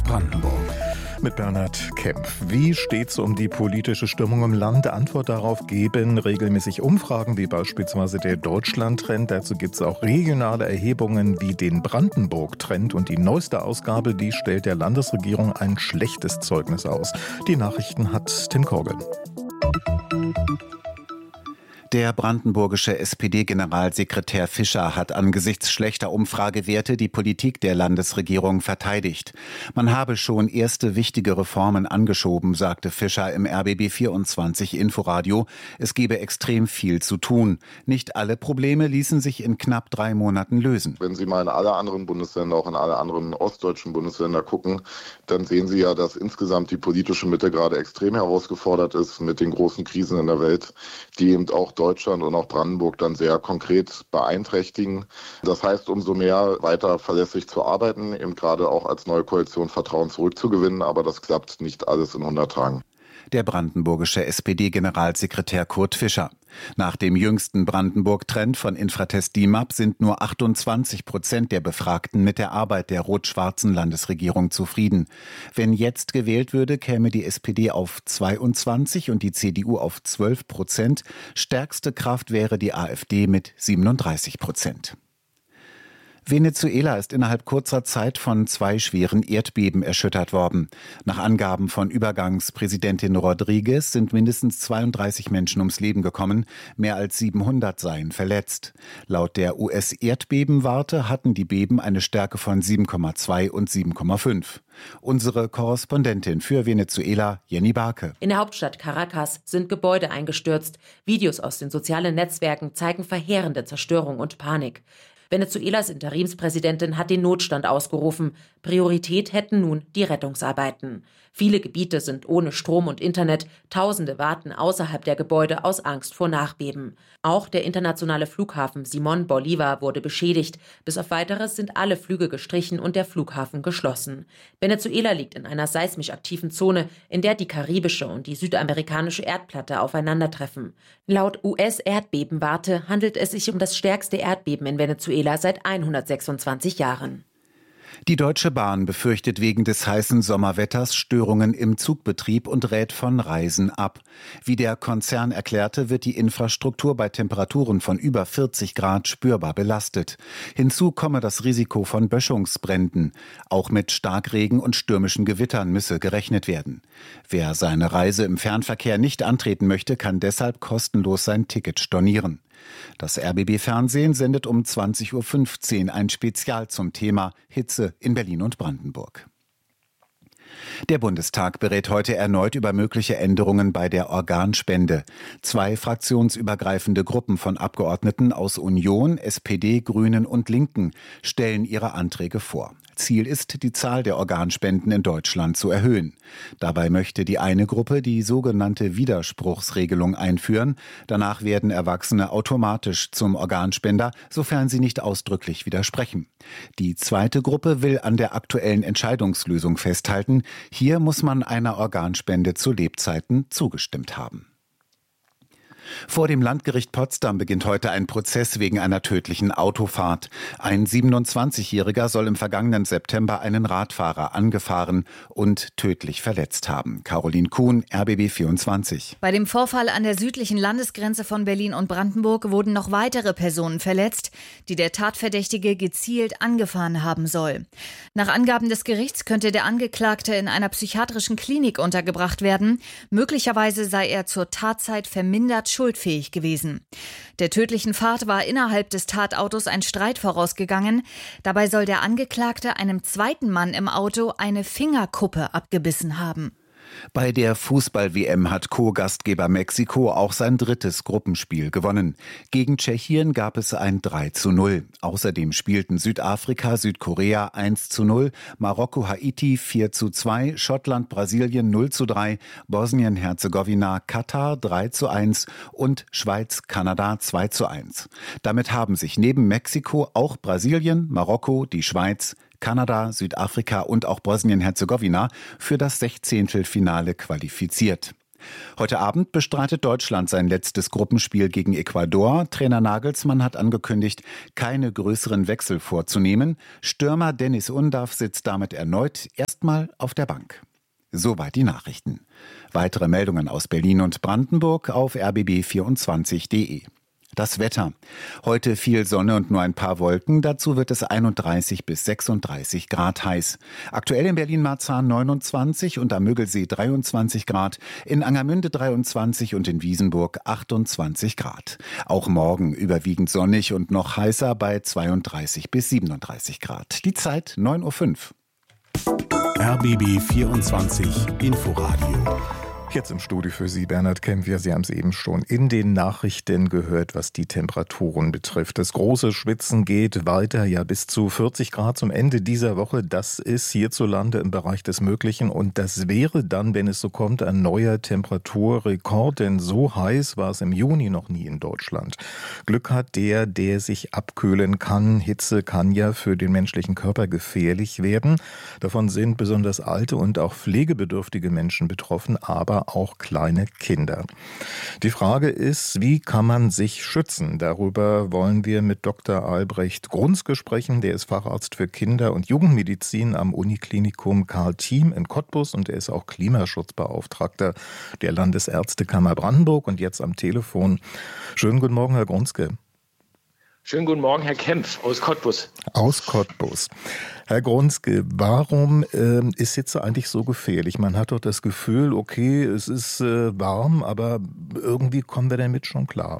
Brandenburg. Mit Bernhard Kempf. Wie steht's um die politische Stimmung im Land? Antwort darauf geben regelmäßig Umfragen, wie beispielsweise der Deutschland-Trend. Dazu gibt's auch regionale Erhebungen wie den Brandenburg-Trend. Und die neueste Ausgabe, die stellt der Landesregierung ein schlechtes Zeugnis aus. Die Nachrichten hat Tim Korgel. Der brandenburgische SPD-Generalsekretär Fischer hat angesichts schlechter Umfragewerte die Politik der Landesregierung verteidigt. Man habe schon erste wichtige Reformen angeschoben, sagte Fischer im RBB24 Inforadio. Es gebe extrem viel zu tun. Nicht alle Probleme ließen sich in knapp 3 Monaten lösen. Wenn Sie mal in alle anderen Bundesländer, auch in alle anderen ostdeutschen Bundesländer gucken, dann sehen Sie ja, dass insgesamt die politische Mitte gerade extrem herausgefordert ist mit den großen Krisen in der Welt, die eben auch Deutschland und auch Brandenburg dann sehr konkret beeinträchtigen. Das heißt, umso mehr weiter verlässlich zu arbeiten, eben gerade auch als neue Koalition Vertrauen zurückzugewinnen, aber das klappt nicht alles in 100 Tagen. Der brandenburgische SPD-Generalsekretär Kurt Fischer. Nach dem jüngsten Brandenburg-Trend von Infratest DIMAP sind nur 28% der Befragten mit der Arbeit der rot-schwarzen Landesregierung zufrieden. Wenn jetzt gewählt würde, käme die SPD auf 22 und die CDU auf 12%. Stärkste Kraft wäre die AfD mit 37%. Venezuela ist innerhalb kurzer Zeit von 2 schweren Erdbeben erschüttert worden. Nach Angaben von Übergangspräsidentin Rodriguez sind mindestens 32 Menschen ums Leben gekommen, mehr als 700 seien verletzt. Laut der US-Erdbebenwarte hatten die Beben eine Stärke von 7,2 und 7,5. Unsere Korrespondentin für Venezuela, Jenny Barke. In der Hauptstadt Caracas sind Gebäude eingestürzt. Videos aus den sozialen Netzwerken zeigen verheerende Zerstörung und Panik. Venezuelas Interimspräsidentin hat den Notstand ausgerufen. Priorität hätten nun die Rettungsarbeiten. Viele Gebiete sind ohne Strom und Internet. Tausende warten außerhalb der Gebäude aus Angst vor Nachbeben. Auch der internationale Flughafen Simón Bolívar wurde beschädigt. Bis auf Weiteres sind alle Flüge gestrichen und der Flughafen geschlossen. Venezuela liegt in einer seismisch aktiven Zone, in der die karibische und die südamerikanische Erdplatte aufeinandertreffen. Laut US-Erdbebenwarte handelt es sich um das stärkste Erdbeben in Venezuela seit 126 Jahren. Die Deutsche Bahn befürchtet wegen des heißen Sommerwetters Störungen im Zugbetrieb und rät von Reisen ab. Wie der Konzern erklärte, wird die Infrastruktur bei Temperaturen von über 40 Grad spürbar belastet. Hinzu komme das Risiko von Böschungsbränden. Auch mit Starkregen und stürmischen Gewittern müsse gerechnet werden. Wer seine Reise im Fernverkehr nicht antreten möchte, kann deshalb kostenlos sein Ticket stornieren. Das RBB-Fernsehen sendet um 20.15 Uhr ein Spezial zum Thema Hitze in Berlin und Brandenburg. Der Bundestag berät heute erneut über mögliche Änderungen bei der Organspende. 2 fraktionsübergreifende Gruppen von Abgeordneten aus Union, SPD, Grünen und Linken stellen ihre Anträge vor. Ziel ist, die Zahl der Organspenden in Deutschland zu erhöhen. Dabei möchte die eine Gruppe die sogenannte Widerspruchsregelung einführen. Danach werden Erwachsene automatisch zum Organspender, sofern sie nicht ausdrücklich widersprechen. Die zweite Gruppe will an der aktuellen Entscheidungslösung festhalten. Hier muss man einer Organspende zu Lebzeiten zugestimmt haben. Vor dem Landgericht Potsdam beginnt heute ein Prozess wegen einer tödlichen Autofahrt. Ein 27-Jähriger soll im vergangenen September einen Radfahrer angefahren und tödlich verletzt haben. Caroline Kuhn, RBB24. Bei dem Vorfall an der südlichen Landesgrenze von Berlin und Brandenburg wurden noch weitere Personen verletzt, die der Tatverdächtige gezielt angefahren haben soll. Nach Angaben des Gerichts könnte der Angeklagte in einer psychiatrischen Klinik untergebracht werden. Möglicherweise sei er zur Tatzeit vermindert schuldfähig gewesen. Der tödlichen Fahrt war innerhalb des Tatautos ein Streit vorausgegangen. Dabei soll der Angeklagte einem zweiten Mann im Auto eine Fingerkuppe abgebissen haben. Bei der Fußball-WM hat Co-Gastgeber Mexiko auch sein 3. Gruppenspiel gewonnen. Gegen Tschechien gab es ein 3:0. Außerdem spielten Südafrika, Südkorea 1:0, Marokko, Haiti 4:2, Schottland, Brasilien 0:3, Bosnien-Herzegowina, Katar 3:1 und Schweiz, Kanada 2:1. Damit haben sich neben Mexiko auch Brasilien, Marokko, die Schweiz, Kanada, Südafrika und auch Bosnien-Herzegowina für das 16. Finale qualifiziert. Heute Abend bestreitet Deutschland sein letztes Gruppenspiel gegen Ecuador. Trainer Nagelsmann hat angekündigt, keine größeren Wechsel vorzunehmen. Stürmer Dennis Undav sitzt damit erneut erstmal auf der Bank. Soweit die Nachrichten. Weitere Meldungen aus Berlin und Brandenburg auf rbb24.de. Das Wetter. Heute viel Sonne und nur ein paar Wolken. Dazu wird es 31 bis 36 Grad heiß. Aktuell in Berlin-Marzahn 29 und am Müggelsee 23 Grad, in Angermünde 23 und in Wiesenburg 28 Grad. Auch morgen überwiegend sonnig und noch heißer bei 32 bis 37 Grad. Die Zeit 9:05 Uhr. RBB 24 Inforadio. Jetzt im Studio für Sie, Bernhard Kempf. Ja, Sie haben es eben schon in den Nachrichten gehört, was die Temperaturen betrifft. Das große Schwitzen geht weiter, ja bis zu 40 Grad zum Ende dieser Woche. Das ist hierzulande im Bereich des Möglichen und das wäre dann, wenn es so kommt, ein neuer Temperaturrekord, denn so heiß war es im Juni noch nie in Deutschland. Glück hat der sich abkühlen kann. Hitze kann ja für den menschlichen Körper gefährlich werden. Davon sind besonders alte und auch pflegebedürftige Menschen betroffen, aber auch kleine Kinder. Die Frage ist, wie kann man sich schützen? Darüber wollen wir mit Dr. Albrecht Grunzke sprechen. Der ist Facharzt für Kinder- und Jugendmedizin am Uniklinikum Karl Thiem in Cottbus und er ist auch Klimaschutzbeauftragter der Landesärztekammer Brandenburg und jetzt am Telefon. Schönen guten Morgen, Herr Grunzke. Schönen guten Morgen, Herr Kempf aus Cottbus. Aus Cottbus. Herr Grunzke, warum ist Hitze eigentlich so gefährlich? Man hat doch das Gefühl, okay, es ist warm, aber irgendwie kommen wir damit schon klar.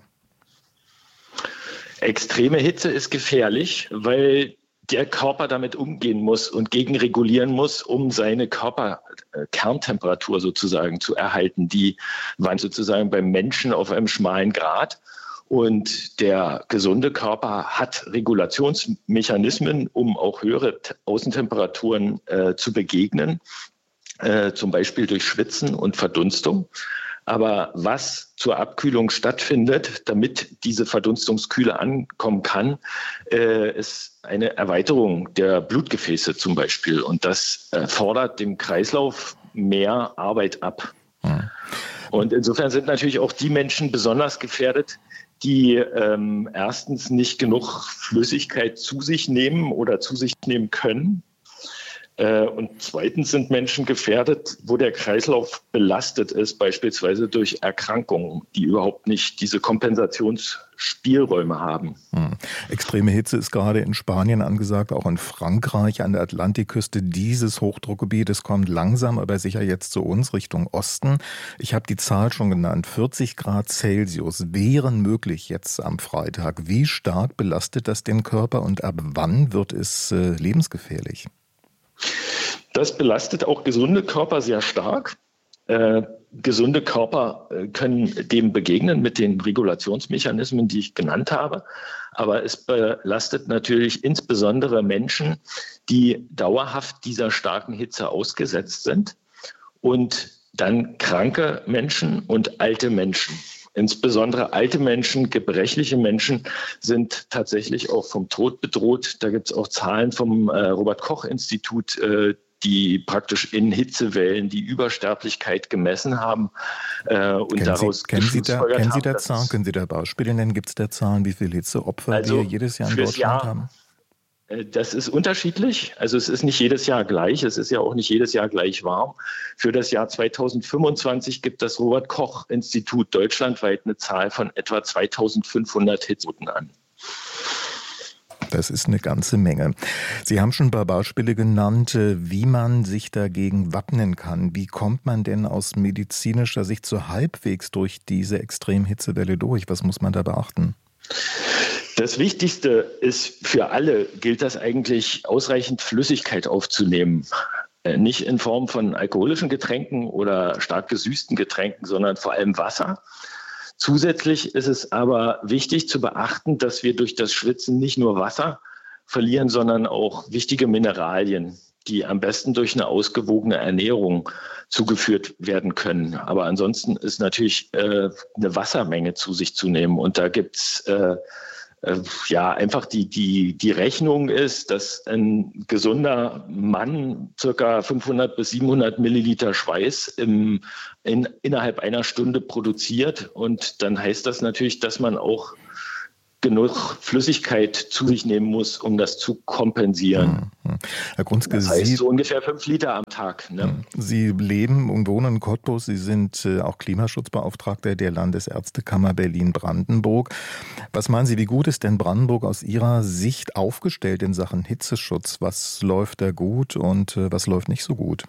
Extreme Hitze ist gefährlich, weil der Körper damit umgehen muss und gegenregulieren muss, um seine Körperkerntemperatur sozusagen zu erhalten. Die waren sozusagen beim Menschen auf einem schmalen Grat. Und der gesunde Körper hat Regulationsmechanismen, um auch höhere Außentemperaturen zu begegnen, zum Beispiel durch Schwitzen und Verdunstung. Aber was zur Abkühlung stattfindet, damit diese Verdunstungskühle ankommen kann, ist eine Erweiterung der Blutgefäße zum Beispiel. Und das fordert dem Kreislauf mehr Arbeit ab. Und insofern sind natürlich auch die Menschen besonders gefährdet, die erstens nicht genug Flüssigkeit zu sich nehmen oder zu sich nehmen können. Und zweitens sind Menschen gefährdet, wo der Kreislauf belastet ist, beispielsweise durch Erkrankungen, die überhaupt nicht diese Kompensationsspielräume haben. Extreme Hitze ist gerade in Spanien angesagt, auch in Frankreich an der Atlantikküste. Dieses Hochdruckgebiet, es kommt langsam, aber sicher jetzt zu uns Richtung Osten. Ich habe die Zahl schon genannt, 40 Grad Celsius wären möglich jetzt am Freitag. Wie stark belastet das den Körper und ab wann wird es lebensgefährlich? Das belastet auch gesunde Körper sehr stark. Gesunde Körper können dem begegnen mit den Regulationsmechanismen, die ich genannt habe. Aber es belastet natürlich insbesondere Menschen, die dauerhaft dieser starken Hitze ausgesetzt sind und dann kranke Menschen und alte Menschen. Insbesondere alte Menschen, gebrechliche Menschen sind tatsächlich auch vom Tod bedroht. Da gibt es auch Zahlen vom Robert-Koch-Institut, die praktisch in Hitzewellen die Übersterblichkeit gemessen haben. Kennen Sie da Zahlen? Können Sie da Beispiele nennen? Gibt es da Zahlen, wie viele Hitzeopfer wir jedes Jahr in Deutschland haben? Das ist unterschiedlich. Also es ist nicht jedes Jahr gleich. Es ist ja auch nicht jedes Jahr gleich warm. Für das Jahr 2025 gibt das Robert-Koch-Institut deutschlandweit eine Zahl von etwa 2500 Hitzetoten an. Das ist eine ganze Menge. Sie haben schon ein paar Beispiele genannt, wie man sich dagegen wappnen kann. Wie kommt man denn aus medizinischer Sicht so halbwegs durch diese Extremhitzewelle durch? Was muss man da beachten? Das Wichtigste ist für alle, gilt das eigentlich, ausreichend Flüssigkeit aufzunehmen. Nicht in Form von alkoholischen Getränken oder stark gesüßten Getränken, sondern vor allem Wasser. Zusätzlich ist es aber wichtig zu beachten, dass wir durch das Schwitzen nicht nur Wasser verlieren, sondern auch wichtige Mineralien, die am besten durch eine ausgewogene Ernährung zugeführt werden können. Aber ansonsten ist natürlich eine Wassermenge zu sich zu nehmen. Und da gibt es einfach die Rechnung ist, dass ein gesunder Mann circa 500 bis 700 Milliliter Schweiß innerhalb einer Stunde produziert. Und dann heißt das natürlich, dass man auch genug Flüssigkeit zu sich nehmen muss, um das zu kompensieren. Herr Grunzke, das heißt so ungefähr 5 Liter am Tag. Ne? Sie leben und wohnen in Cottbus. Sie sind auch Klimaschutzbeauftragter der Landesärztekammer Berlin-Brandenburg. Was meinen Sie, wie gut ist denn Brandenburg aus Ihrer Sicht aufgestellt in Sachen Hitzeschutz? Was läuft da gut und was läuft nicht so gut?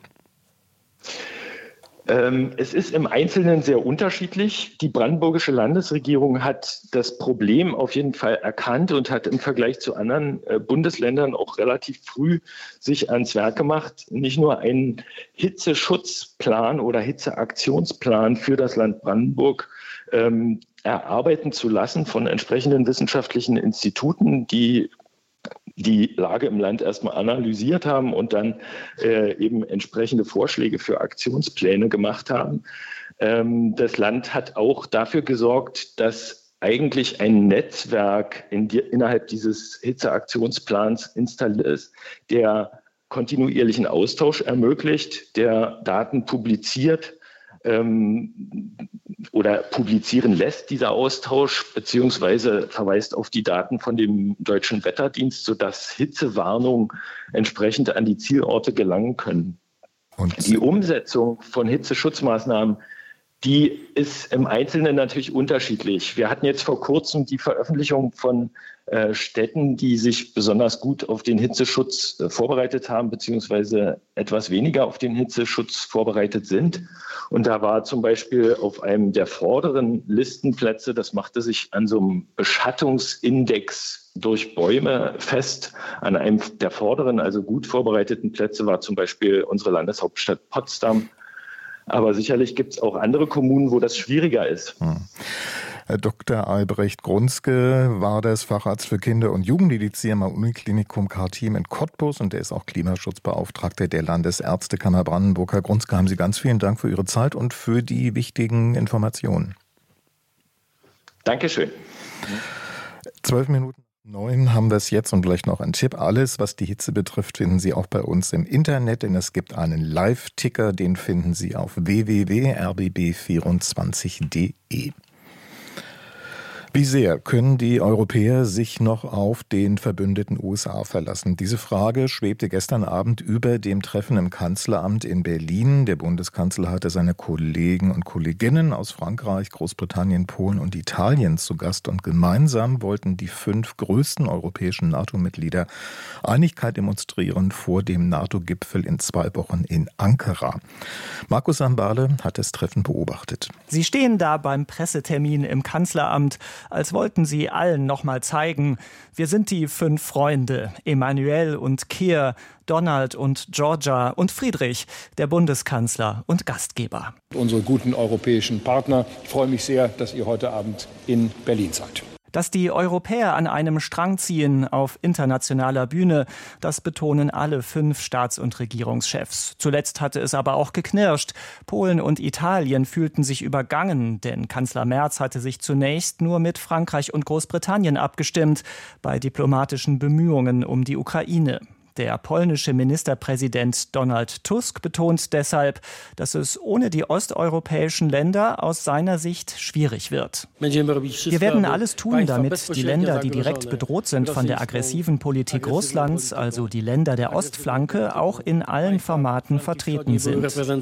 Es ist im Einzelnen sehr unterschiedlich. Die brandenburgische Landesregierung hat das Problem auf jeden Fall erkannt und hat im Vergleich zu anderen Bundesländern auch relativ früh sich ans Werk gemacht, nicht nur einen Hitzeschutzplan oder Hitzeaktionsplan für das Land Brandenburg erarbeiten zu lassen von entsprechenden wissenschaftlichen Instituten, die Lage im Land erstmal analysiert haben und dann eben entsprechende Vorschläge für Aktionspläne gemacht haben. Das Land hat auch dafür gesorgt, dass eigentlich ein Netzwerk innerhalb dieses Hitzeaktionsplans installiert ist, der kontinuierlichen Austausch ermöglicht, der Daten publiziert oder publizieren lässt, dieser Austausch, beziehungsweise verweist auf die Daten von dem Deutschen Wetterdienst, sodass Hitzewarnungen entsprechend an die Zielorte gelangen können. Und die Umsetzung von Hitzeschutzmaßnahmen, die ist im Einzelnen natürlich unterschiedlich. Wir hatten jetzt vor kurzem die Veröffentlichung von Städten, die sich besonders gut auf den Hitzeschutz vorbereitet haben, beziehungsweise etwas weniger auf den Hitzeschutz vorbereitet sind. Und da war zum Beispiel auf einem der vorderen Listenplätze, das machte sich an so einem Beschattungsindex durch Bäume fest. An einem der vorderen, also gut vorbereiteten Plätze war zum Beispiel unsere Landeshauptstadt Potsdam. Aber sicherlich gibt es auch andere Kommunen, wo das schwieriger ist. Herr Dr. Albrecht Grunzke war das Facharzt für Kinder- und Jugendmedizin am Uniklinikum Karl-Thiem in Cottbus und er ist auch Klimaschutzbeauftragter der Landesärztekammer Brandenburg. Herr Grunzke, haben Sie ganz vielen Dank für Ihre Zeit und für die wichtigen Informationen. Dankeschön. 8:12 haben wir es jetzt und vielleicht noch ein Tipp. Alles, was die Hitze betrifft, finden Sie auch bei uns im Internet, denn es gibt einen Live-Ticker, den finden Sie auf www.rbb24.de. Wie sehr können die Europäer sich noch auf den verbündeten USA verlassen? Diese Frage schwebte gestern Abend über dem Treffen im Kanzleramt in Berlin. Der Bundeskanzler hatte seine Kollegen und Kolleginnen aus Frankreich, Großbritannien, Polen und Italien zu Gast. Und gemeinsam wollten die 5 größten europäischen NATO-Mitglieder Einigkeit demonstrieren vor dem NATO-Gipfel in 2 Wochen in Ankara. Markus Sambale hat das Treffen beobachtet. Sie stehen da beim Pressetermin im Kanzleramt, als wollten sie allen noch mal zeigen, wir sind die 5 Freunde, Emmanuel und Keir, Donald und Georgia und Friedrich, der Bundeskanzler und Gastgeber. Unsere guten europäischen Partner, ich freue mich sehr, dass ihr heute Abend in Berlin seid. Dass die Europäer an einem Strang ziehen auf internationaler Bühne, das betonen alle 5 Staats- und Regierungschefs. Zuletzt hatte es aber auch geknirscht. Polen und Italien fühlten sich übergangen, denn Kanzler Merz hatte sich zunächst nur mit Frankreich und Großbritannien abgestimmt bei diplomatischen Bemühungen um die Ukraine. Der polnische Ministerpräsident Donald Tusk betont deshalb, dass es ohne die osteuropäischen Länder aus seiner Sicht schwierig wird. Wir werden alles tun, damit die Länder, die direkt bedroht sind von der aggressiven Politik Russlands, also die Länder der Ostflanke, auch in allen Formaten vertreten sind.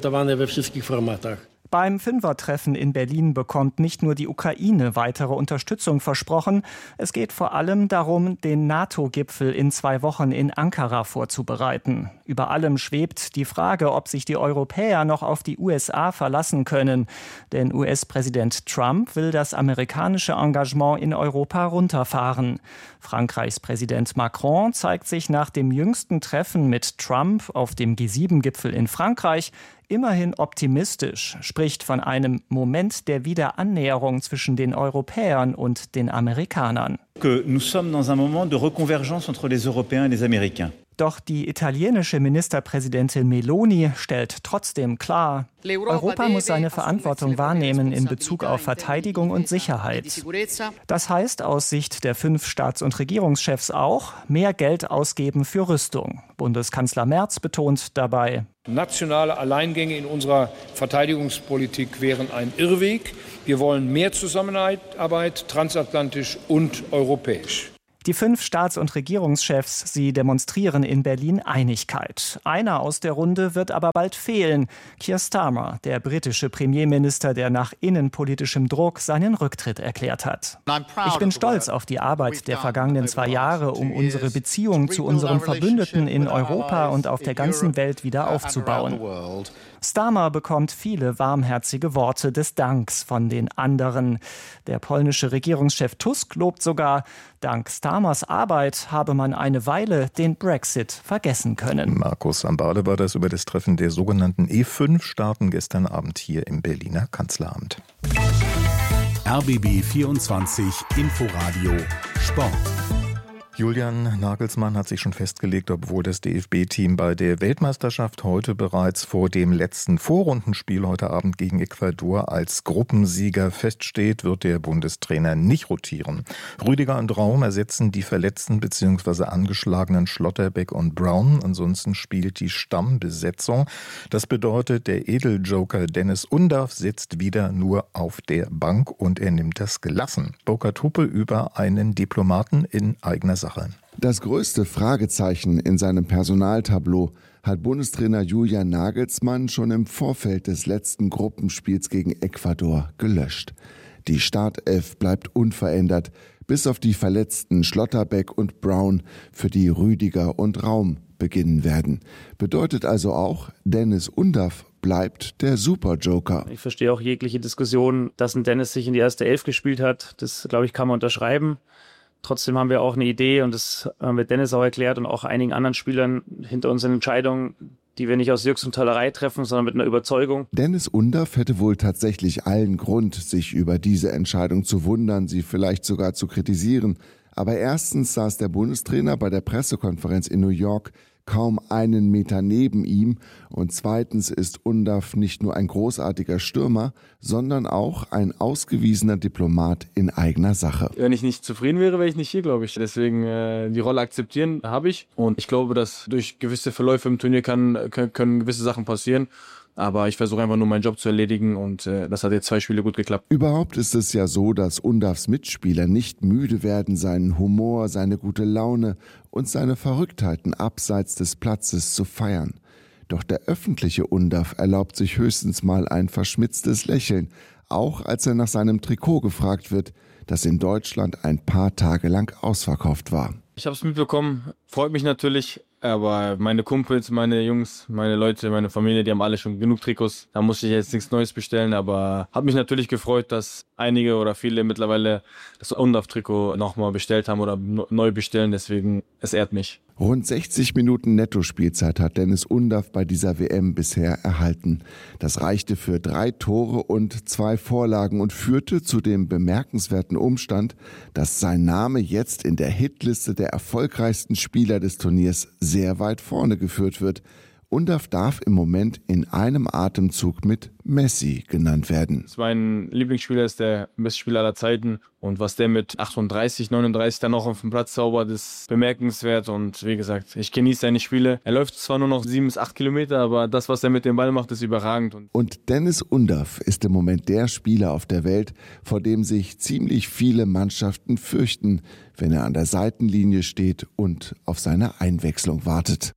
Beim Fünfertreffen in Berlin bekommt nicht nur die Ukraine weitere Unterstützung versprochen. Es geht vor allem darum, den NATO-Gipfel in 2 Wochen in Ankara vorzubereiten. Über allem schwebt die Frage, ob sich die Europäer noch auf die USA verlassen können. Denn US-Präsident Trump will das amerikanische Engagement in Europa runterfahren. Frankreichs Präsident Macron zeigt sich nach dem jüngsten Treffen mit Trump auf dem G7-Gipfel in Frankreich immerhin optimistisch, spricht von einem Moment der Wiederannäherung zwischen den Europäern und den Amerikanern. Que nous sommes dans un moment de reconvergence entre les Européens et les Américains. Doch die italienische Ministerpräsidentin Meloni stellt trotzdem klar, Europa muss seine Verantwortung wahrnehmen in Bezug auf Verteidigung und Sicherheit. Das heißt aus Sicht der 5 Staats- und Regierungschefs auch, mehr Geld ausgeben für Rüstung. Bundeskanzler Merz betont dabei: Nationale Alleingänge in unserer Verteidigungspolitik wären ein Irrweg. Wir wollen mehr Zusammenarbeit, transatlantisch und europäisch. Die 5 Staats- und Regierungschefs, sie demonstrieren in Berlin Einigkeit. Einer aus der Runde wird aber bald fehlen. Keir Starmer, der britische Premierminister, der nach innenpolitischem Druck seinen Rücktritt erklärt hat. Ich bin stolz auf die Arbeit der vergangenen 2 Jahre, um unsere Beziehung zu unseren Verbündeten in Europa und auf der ganzen Welt wieder aufzubauen. Starmer bekommt viele warmherzige Worte des Danks von den anderen. Der polnische Regierungschef Tusk lobt sogar, dank Starmers Arbeit habe man eine Weile den Brexit vergessen können. Markus Sambale war das über das Treffen der sogenannten E5-Staaten gestern Abend hier im Berliner Kanzleramt. RBB 24 Inforadio Sport. Julian Nagelsmann hat sich schon festgelegt, obwohl das DFB-Team bei der Weltmeisterschaft heute bereits vor dem letzten Vorrundenspiel heute Abend gegen Ecuador als Gruppensieger feststeht, wird der Bundestrainer nicht rotieren. Rüdiger und Raum ersetzen die verletzten bzw. angeschlagenen Schlotterbeck und Brown. Ansonsten spielt die Stammbesetzung. Das bedeutet, der Edeljoker Dennis Undaff sitzt wieder nur auf der Bank und er nimmt das gelassen. Burkhard Huppe über einen Diplomaten in eigener Sache. Das größte Fragezeichen in seinem Personaltableau hat Bundestrainer Julian Nagelsmann schon im Vorfeld des letzten Gruppenspiels gegen Ecuador gelöscht. Die Startelf bleibt unverändert, bis auf die verletzten Schlotterbeck und Brown, für die Rüdiger und Raum beginnen werden. Bedeutet also auch, Dennis Undaff bleibt der Superjoker. Ich verstehe auch jegliche Diskussion, dass ein Dennis sich in die erste Elf gespielt hat. Das, glaube ich, kann man unterschreiben. Trotzdem haben wir auch eine Idee und das haben wir Dennis auch erklärt und auch einigen anderen Spielern hinter unseren Entscheidungen, die wir nicht aus Jux und Tollerei treffen, sondern mit einer Überzeugung. Dennis Undaff hätte wohl tatsächlich allen Grund, sich über diese Entscheidung zu wundern, sie vielleicht sogar zu kritisieren. Aber erstens saß der Bundestrainer bei der Pressekonferenz in New York kaum einen Meter neben ihm und zweitens ist Undaff nicht nur ein großartiger Stürmer, sondern auch ein ausgewiesener Diplomat in eigener Sache. Wenn ich nicht zufrieden wäre, wäre ich nicht hier, glaube ich. Deswegen die Rolle akzeptieren habe ich und ich glaube, dass durch gewisse Verläufe im Turnier können gewisse Sachen passieren. Aber ich versuche einfach nur meinen Job zu erledigen und das hat jetzt 2 Spiele gut geklappt. Überhaupt ist es ja so, dass Undaffs Mitspieler nicht müde werden, seinen Humor, seine gute Laune und seine Verrücktheiten abseits des Platzes zu feiern. Doch der öffentliche Undaff erlaubt sich höchstens mal ein verschmitztes Lächeln, auch als er nach seinem Trikot gefragt wird, das in Deutschland ein paar Tage lang ausverkauft war. Ich habe es mitbekommen, freut mich natürlich. Aber meine Kumpels, meine Jungs, meine Leute, meine Familie, die haben alle schon genug Trikots. Da musste ich jetzt nichts Neues bestellen, aber hat mich natürlich gefreut, dass einige oder viele mittlerweile das Undaff-Trikot nochmal bestellt haben oder neu bestellen. Deswegen, es ehrt mich. Rund 60 Minuten Netto-Spielzeit hat Dennis Undaff bei dieser WM bisher erhalten. Das reichte für 3 Tore und 2 Vorlagen und führte zu dem bemerkenswerten Umstand, dass sein Name jetzt in der Hitliste der erfolgreichsten Spieler des Turniers sehr weit vorne geführt wird. Undaff darf im Moment in einem Atemzug mit Messi genannt werden. Mein Lieblingsspieler ist der beste Spieler aller Zeiten und was der mit 38, 39 dann noch auf dem Platz zaubert, ist bemerkenswert und wie gesagt, ich genieße seine Spiele. Er läuft zwar nur noch 7 bis 8 Kilometer, aber das, was er mit dem Ball macht, ist überragend. Und Dennis Undaff ist im Moment der Spieler auf der Welt, vor dem sich ziemlich viele Mannschaften fürchten, wenn er an der Seitenlinie steht und auf seine Einwechslung wartet.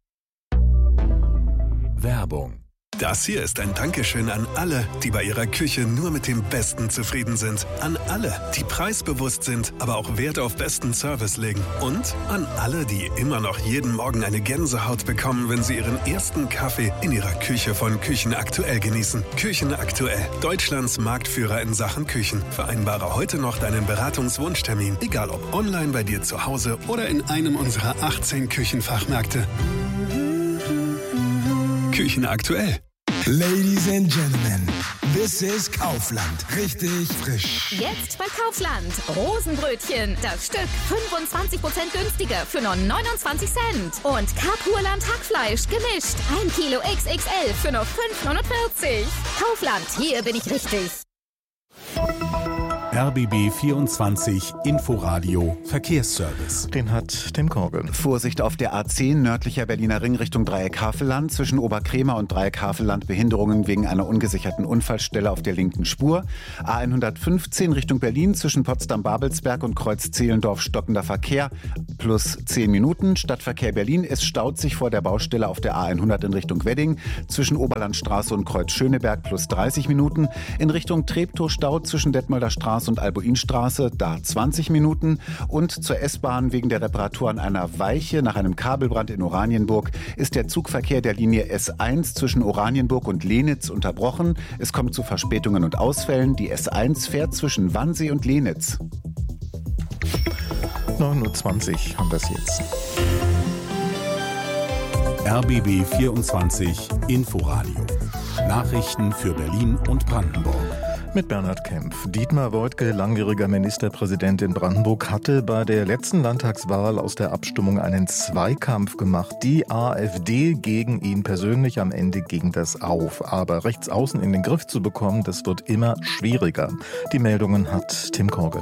Werbung. Das hier ist ein Dankeschön an alle, die bei ihrer Küche nur mit dem Besten zufrieden sind. An alle, die preisbewusst sind, aber auch Wert auf besten Service legen. Und an alle, die immer noch jeden Morgen eine Gänsehaut bekommen, wenn sie ihren ersten Kaffee in ihrer Küche von Küchenaktuell genießen. Küchenaktuell, Deutschlands Marktführer in Sachen Küchen. Vereinbare heute noch deinen Beratungswunschtermin, egal ob online bei dir zu Hause oder in einem unserer 18 Küchenfachmärkte. Küchenaktuell. Ladies and gentlemen, This is Kaufland. Richtig frisch. Jetzt bei Kaufland. Rosenbrötchen. Das Stück 25% günstiger für nur 29 Cent. Und Kapurland Hackfleisch gemischt. 1 Kilo XXL für nur 5,49. Kaufland, hier bin ich richtig. RBB 24 Inforadio Verkehrsservice. Den hat Tim Korgen. Vorsicht auf der A10 nördlicher Berliner Ring Richtung Dreieck Havelland. Zwischen Oberkremer und Dreieck Havelland Behinderungen wegen einer ungesicherten Unfallstelle auf der linken Spur. A115 Richtung Berlin zwischen Potsdam-Babelsberg und Kreuz Zehlendorf stockender Verkehr plus 10 Minuten. Stadtverkehr Berlin. Es staut sich vor der Baustelle auf der A100 in Richtung Wedding. Zwischen Oberlandstraße und Kreuz Schöneberg plus 30 Minuten. In Richtung Treptow Stau zwischen Detmolder Straße und Albuinstraße, da 20 Minuten. Und zur S-Bahn wegen der Reparatur an einer Weiche nach einem Kabelbrand in Oranienburg ist der Zugverkehr der Linie S1 zwischen Oranienburg und Lenitz unterbrochen. Es kommt zu Verspätungen und Ausfällen. Die S1 fährt zwischen Wannsee und Lenitz. 9:20 Uhr haben wir es jetzt. RBB 24 Inforadio. Nachrichten für Berlin und Brandenburg. Mit Bernhard Kempf. Dietmar Woidke, langjähriger Ministerpräsident in Brandenburg, hatte bei der letzten Landtagswahl aus der Abstimmung einen Zweikampf gemacht. Die AfD gegen ihn persönlich, am Ende ging das auf. Aber rechts außen in den Griff zu bekommen, das wird immer schwieriger. Die Meldungen hat Tim Korgen.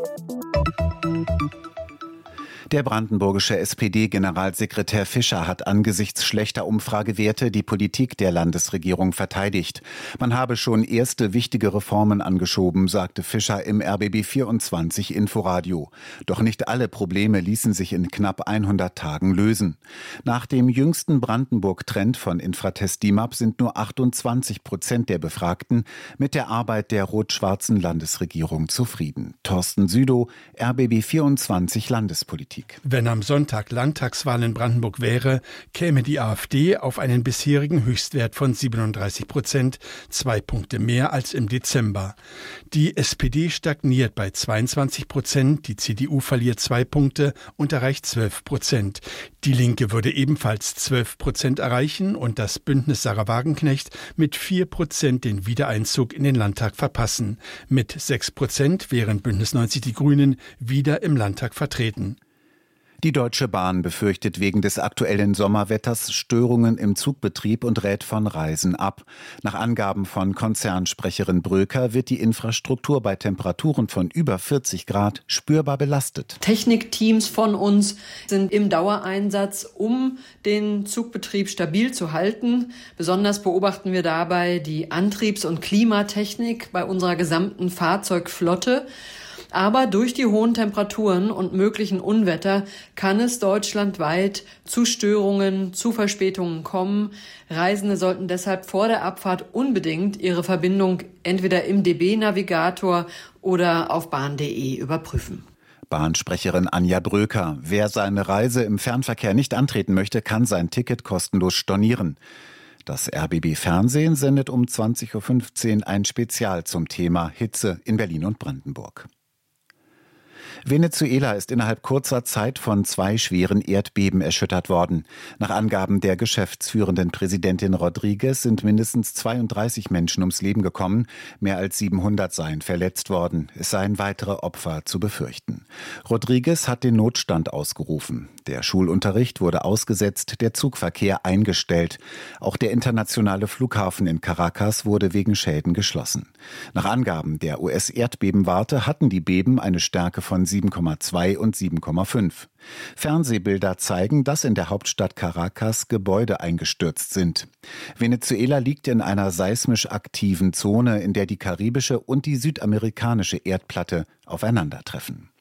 Der brandenburgische SPD-Generalsekretär Fischer hat angesichts schlechter Umfragewerte die Politik der Landesregierung verteidigt. Man habe schon erste wichtige Reformen angeschoben, sagte Fischer im RBB 24 Inforadio. Doch nicht alle Probleme ließen sich in knapp 100 Tagen lösen. Nach dem jüngsten Brandenburg-Trend von Infratest DIMAP sind nur 28% der Befragten mit der Arbeit der rot-schwarzen Landesregierung zufrieden. Thorsten Südow, RBB 24 Landespolitik. Wenn am Sonntag Landtagswahl in Brandenburg wäre, käme die AfD auf einen bisherigen Höchstwert von 37%, 2 Punkte mehr als im Dezember. Die SPD stagniert bei 22%, die CDU verliert 2 Punkte und erreicht 12%. Die Linke würde ebenfalls 12% erreichen und das Bündnis Sarah Wagenknecht mit 4% den Wiedereinzug in den Landtag verpassen. Mit 6% wären Bündnis 90 Die Grünen wieder im Landtag vertreten. Die Deutsche Bahn befürchtet wegen des aktuellen Sommerwetters Störungen im Zugbetrieb und rät von Reisen ab. Nach Angaben von Konzernsprecherin Bröker wird die Infrastruktur bei Temperaturen von über 40 Grad spürbar belastet. Technikteams von uns sind im Dauereinsatz, um den Zugbetrieb stabil zu halten. Besonders beobachten wir dabei die Antriebs- und Klimatechnik bei unserer gesamten Fahrzeugflotte. Aber durch die hohen Temperaturen und möglichen Unwetter kann es deutschlandweit zu Störungen, zu Verspätungen kommen. Reisende sollten deshalb vor der Abfahrt unbedingt ihre Verbindung entweder im DB-Navigator oder auf bahn.de überprüfen. Bahnsprecherin Anja Bröker. Wer seine Reise im Fernverkehr nicht antreten möchte, kann sein Ticket kostenlos stornieren. Das RBB Fernsehen sendet um 20.15 Uhr ein Spezial zum Thema Hitze in Berlin und Brandenburg. Venezuela ist innerhalb kurzer Zeit von 2 schweren Erdbeben erschüttert worden. Nach Angaben der geschäftsführenden Präsidentin Rodriguez sind mindestens 32 Menschen ums Leben gekommen. Mehr als 700 seien verletzt worden. Es seien weitere Opfer zu befürchten. Rodriguez hat den Notstand ausgerufen. Der Schulunterricht wurde ausgesetzt, der Zugverkehr eingestellt. Auch der internationale Flughafen in Caracas wurde wegen Schäden geschlossen. Nach Angaben der US-Erdbebenwarte hatten die Beben eine Stärke von 7,2 und 7,5. Fernsehbilder zeigen, dass in der Hauptstadt Caracas Gebäude eingestürzt sind. Venezuela liegt in einer seismisch aktiven Zone, in der die karibische und die südamerikanische Erdplatte aufeinandertreffen.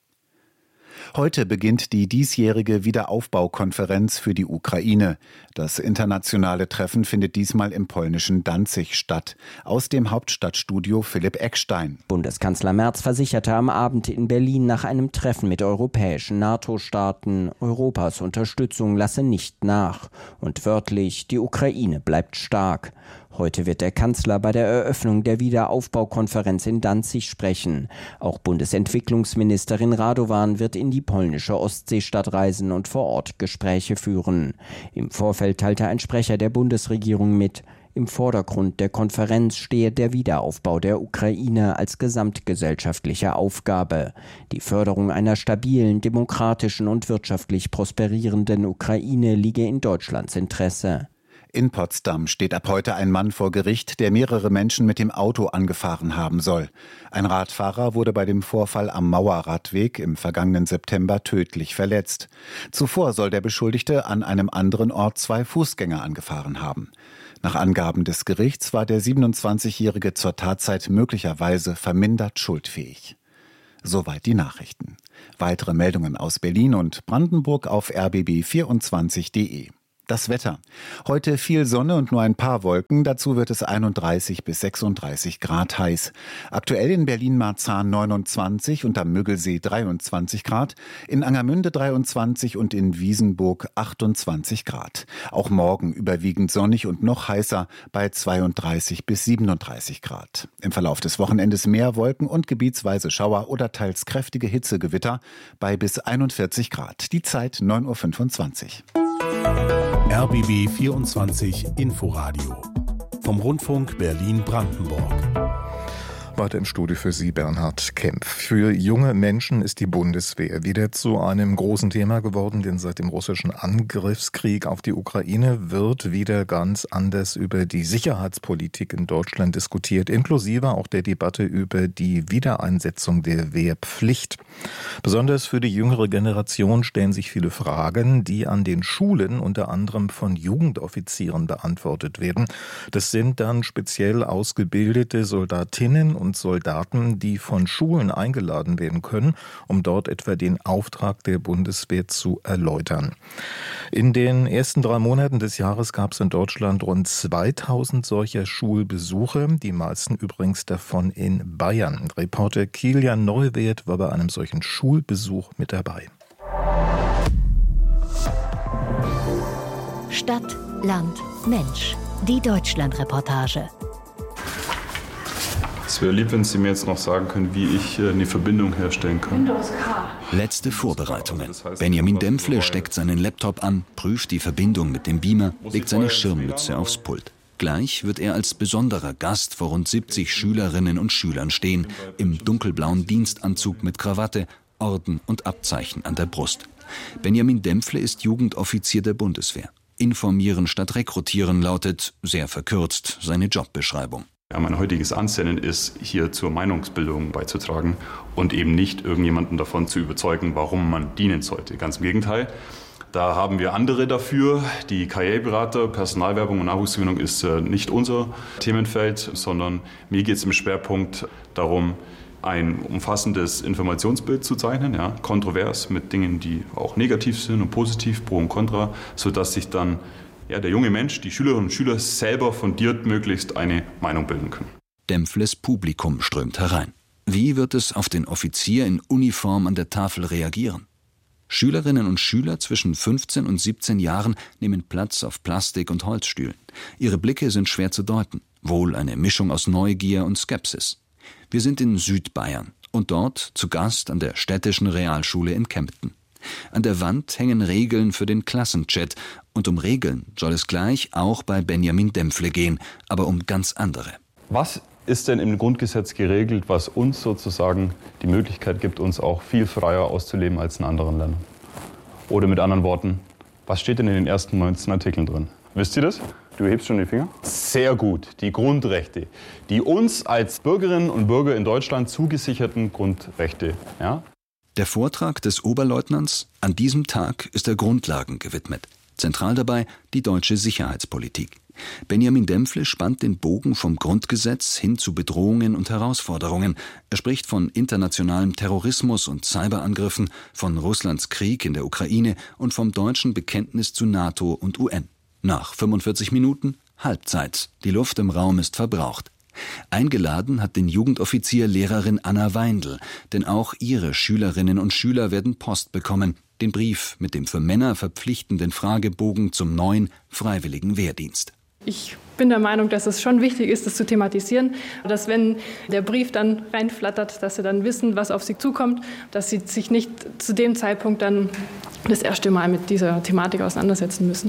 Heute beginnt die diesjährige Wiederaufbaukonferenz für die Ukraine. Das internationale Treffen findet diesmal im polnischen Danzig statt. Aus dem Hauptstadtstudio Philipp Eckstein. Bundeskanzler Merz versicherte am Abend in Berlin nach einem Treffen mit europäischen NATO-Staaten, Europas Unterstützung lasse nicht nach. Und wörtlich, die Ukraine bleibt stark. Heute wird der Kanzler bei der Eröffnung der Wiederaufbaukonferenz in Danzig sprechen. Auch Bundesentwicklungsministerin Radovan wird in die polnische Ostseestadt reisen und vor Ort Gespräche führen. Im Vorfeld teilte ein Sprecher der Bundesregierung mit, Im Vordergrund der Konferenz stehe der Wiederaufbau der Ukraine als gesamtgesellschaftliche Aufgabe. Die Förderung einer stabilen, demokratischen und wirtschaftlich prosperierenden Ukraine liege in Deutschlands Interesse. In Potsdam steht ab heute ein Mann vor Gericht, der mehrere Menschen mit dem Auto angefahren haben soll. Ein Radfahrer wurde bei dem Vorfall am Mauerradweg im vergangenen September tödlich verletzt. Zuvor soll der Beschuldigte an einem anderen Ort 2 Fußgänger angefahren haben. Nach Angaben des Gerichts war der 27-Jährige zur Tatzeit möglicherweise vermindert schuldfähig. Soweit die Nachrichten. Weitere Meldungen aus Berlin und Brandenburg auf rbb24.de. Das Wetter. Heute viel Sonne und nur ein paar Wolken. Dazu wird es 31 bis 36 Grad heiß. Aktuell in Berlin-Marzahn 29 und am Müggelsee 23 Grad. In Angermünde 23 und in Wiesenburg 28 Grad. Auch morgen überwiegend sonnig und noch heißer bei 32 bis 37 Grad. Im Verlauf des Wochenendes mehr Wolken und gebietsweise Schauer oder teils kräftige Hitzegewitter bei bis 41 Grad. Die Zeit 9:25 Uhr. RBB 24 Inforadio vom Rundfunk Berlin-Brandenburg. Weiter im Studio für Sie Bernhard Kempf. Für junge Menschen ist die Bundeswehr wieder zu einem großen Thema geworden, denn seit dem russischen Angriffskrieg auf die Ukraine wird wieder ganz anders über die Sicherheitspolitik in Deutschland diskutiert, inklusive auch der Debatte über die Wiedereinsetzung der Wehrpflicht. Besonders für die jüngere Generation stellen sich viele Fragen, die an den Schulen unter anderem von Jugendoffizieren beantwortet werden. Das sind dann speziell ausgebildete Soldatinnen und Soldaten, die von Schulen eingeladen werden können, um dort etwa den Auftrag der Bundeswehr zu erläutern. In den ersten 3 Monaten des Jahres gab es in Deutschland rund 2000 solcher Schulbesuche, die meisten übrigens davon in Bayern. Reporter Kilian Neuwirth war bei einem solchen Schulbesuch mit dabei. Stadt, Land, Mensch. Die Deutschland-Reportage. Es wäre lieb, wenn Sie mir jetzt noch sagen können, wie ich eine Verbindung herstellen kann. Letzte Vorbereitungen. Benjamin Dempfle steckt seinen Laptop an, prüft die Verbindung mit dem Beamer, legt seine Schirmmütze aufs Pult. Gleich wird er als besonderer Gast vor rund 70 Schülerinnen und Schülern stehen, im dunkelblauen Dienstanzug mit Krawatte, Orden und Abzeichen an der Brust. Benjamin Dempfle ist Jugendoffizier der Bundeswehr. Informieren statt rekrutieren lautet, sehr verkürzt, seine Jobbeschreibung. Ja, mein heutiges Ansinnen ist, hier zur Meinungsbildung beizutragen und eben nicht irgendjemanden davon zu überzeugen, warum man dienen sollte. Ganz im Gegenteil. Da haben wir andere dafür. Die Karriereberater, Personalwerbung und Nachwuchsgewinnung ist nicht unser Themenfeld, sondern mir geht es im Schwerpunkt darum, ein umfassendes Informationsbild zu zeichnen, ja, kontrovers mit Dingen, die auch negativ sind und positiv, pro und contra, sodass sich dann der junge Mensch, die Schülerinnen und Schüler selber fundiert möglichst eine Meinung bilden können. Dempfles Publikum strömt herein. Wie wird es auf den Offizier in Uniform an der Tafel reagieren? Schülerinnen und Schüler zwischen 15 und 17 Jahren nehmen Platz auf Plastik- und Holzstühlen. Ihre Blicke sind schwer zu deuten, wohl eine Mischung aus Neugier und Skepsis. Wir sind in Südbayern und dort zu Gast an der städtischen Realschule in Kempten. An der Wand hängen Regeln für den Klassenchat und um Regeln soll es gleich auch bei Benjamin Dempfle gehen, aber um ganz andere. Was ist denn im Grundgesetz geregelt, was uns sozusagen die Möglichkeit gibt, uns auch viel freier auszuleben als in anderen Ländern? Oder mit anderen Worten, was steht denn in den ersten 19 Artikeln drin? Wisst ihr das? Du hebst schon die Finger? Sehr gut. Die Grundrechte. Die uns als Bürgerinnen und Bürger in Deutschland zugesicherten Grundrechte. Ja? Der Vortrag des Oberleutnants an diesem Tag ist der Grundlagen gewidmet. Zentral dabei die deutsche Sicherheitspolitik. Benjamin Dempfle spannt den Bogen vom Grundgesetz hin zu Bedrohungen und Herausforderungen. Er spricht von internationalem Terrorismus und Cyberangriffen, von Russlands Krieg in der Ukraine und vom deutschen Bekenntnis zu NATO und UN. Nach 45 Minuten Halbzeit. Die Luft im Raum ist verbraucht. Eingeladen hat den Jugendoffizier Lehrerin Anna Weindl, denn auch ihre Schülerinnen und Schüler werden Post bekommen, den Brief mit dem für Männer verpflichtenden Fragebogen zum neuen freiwilligen Wehrdienst. Ich bin der Meinung, dass es schon wichtig ist, das zu thematisieren, dass wenn der Brief dann reinflattert, dass sie dann wissen, was auf sie zukommt, dass sie sich nicht zu dem Zeitpunkt dann das erste Mal mit dieser Thematik auseinandersetzen müssen.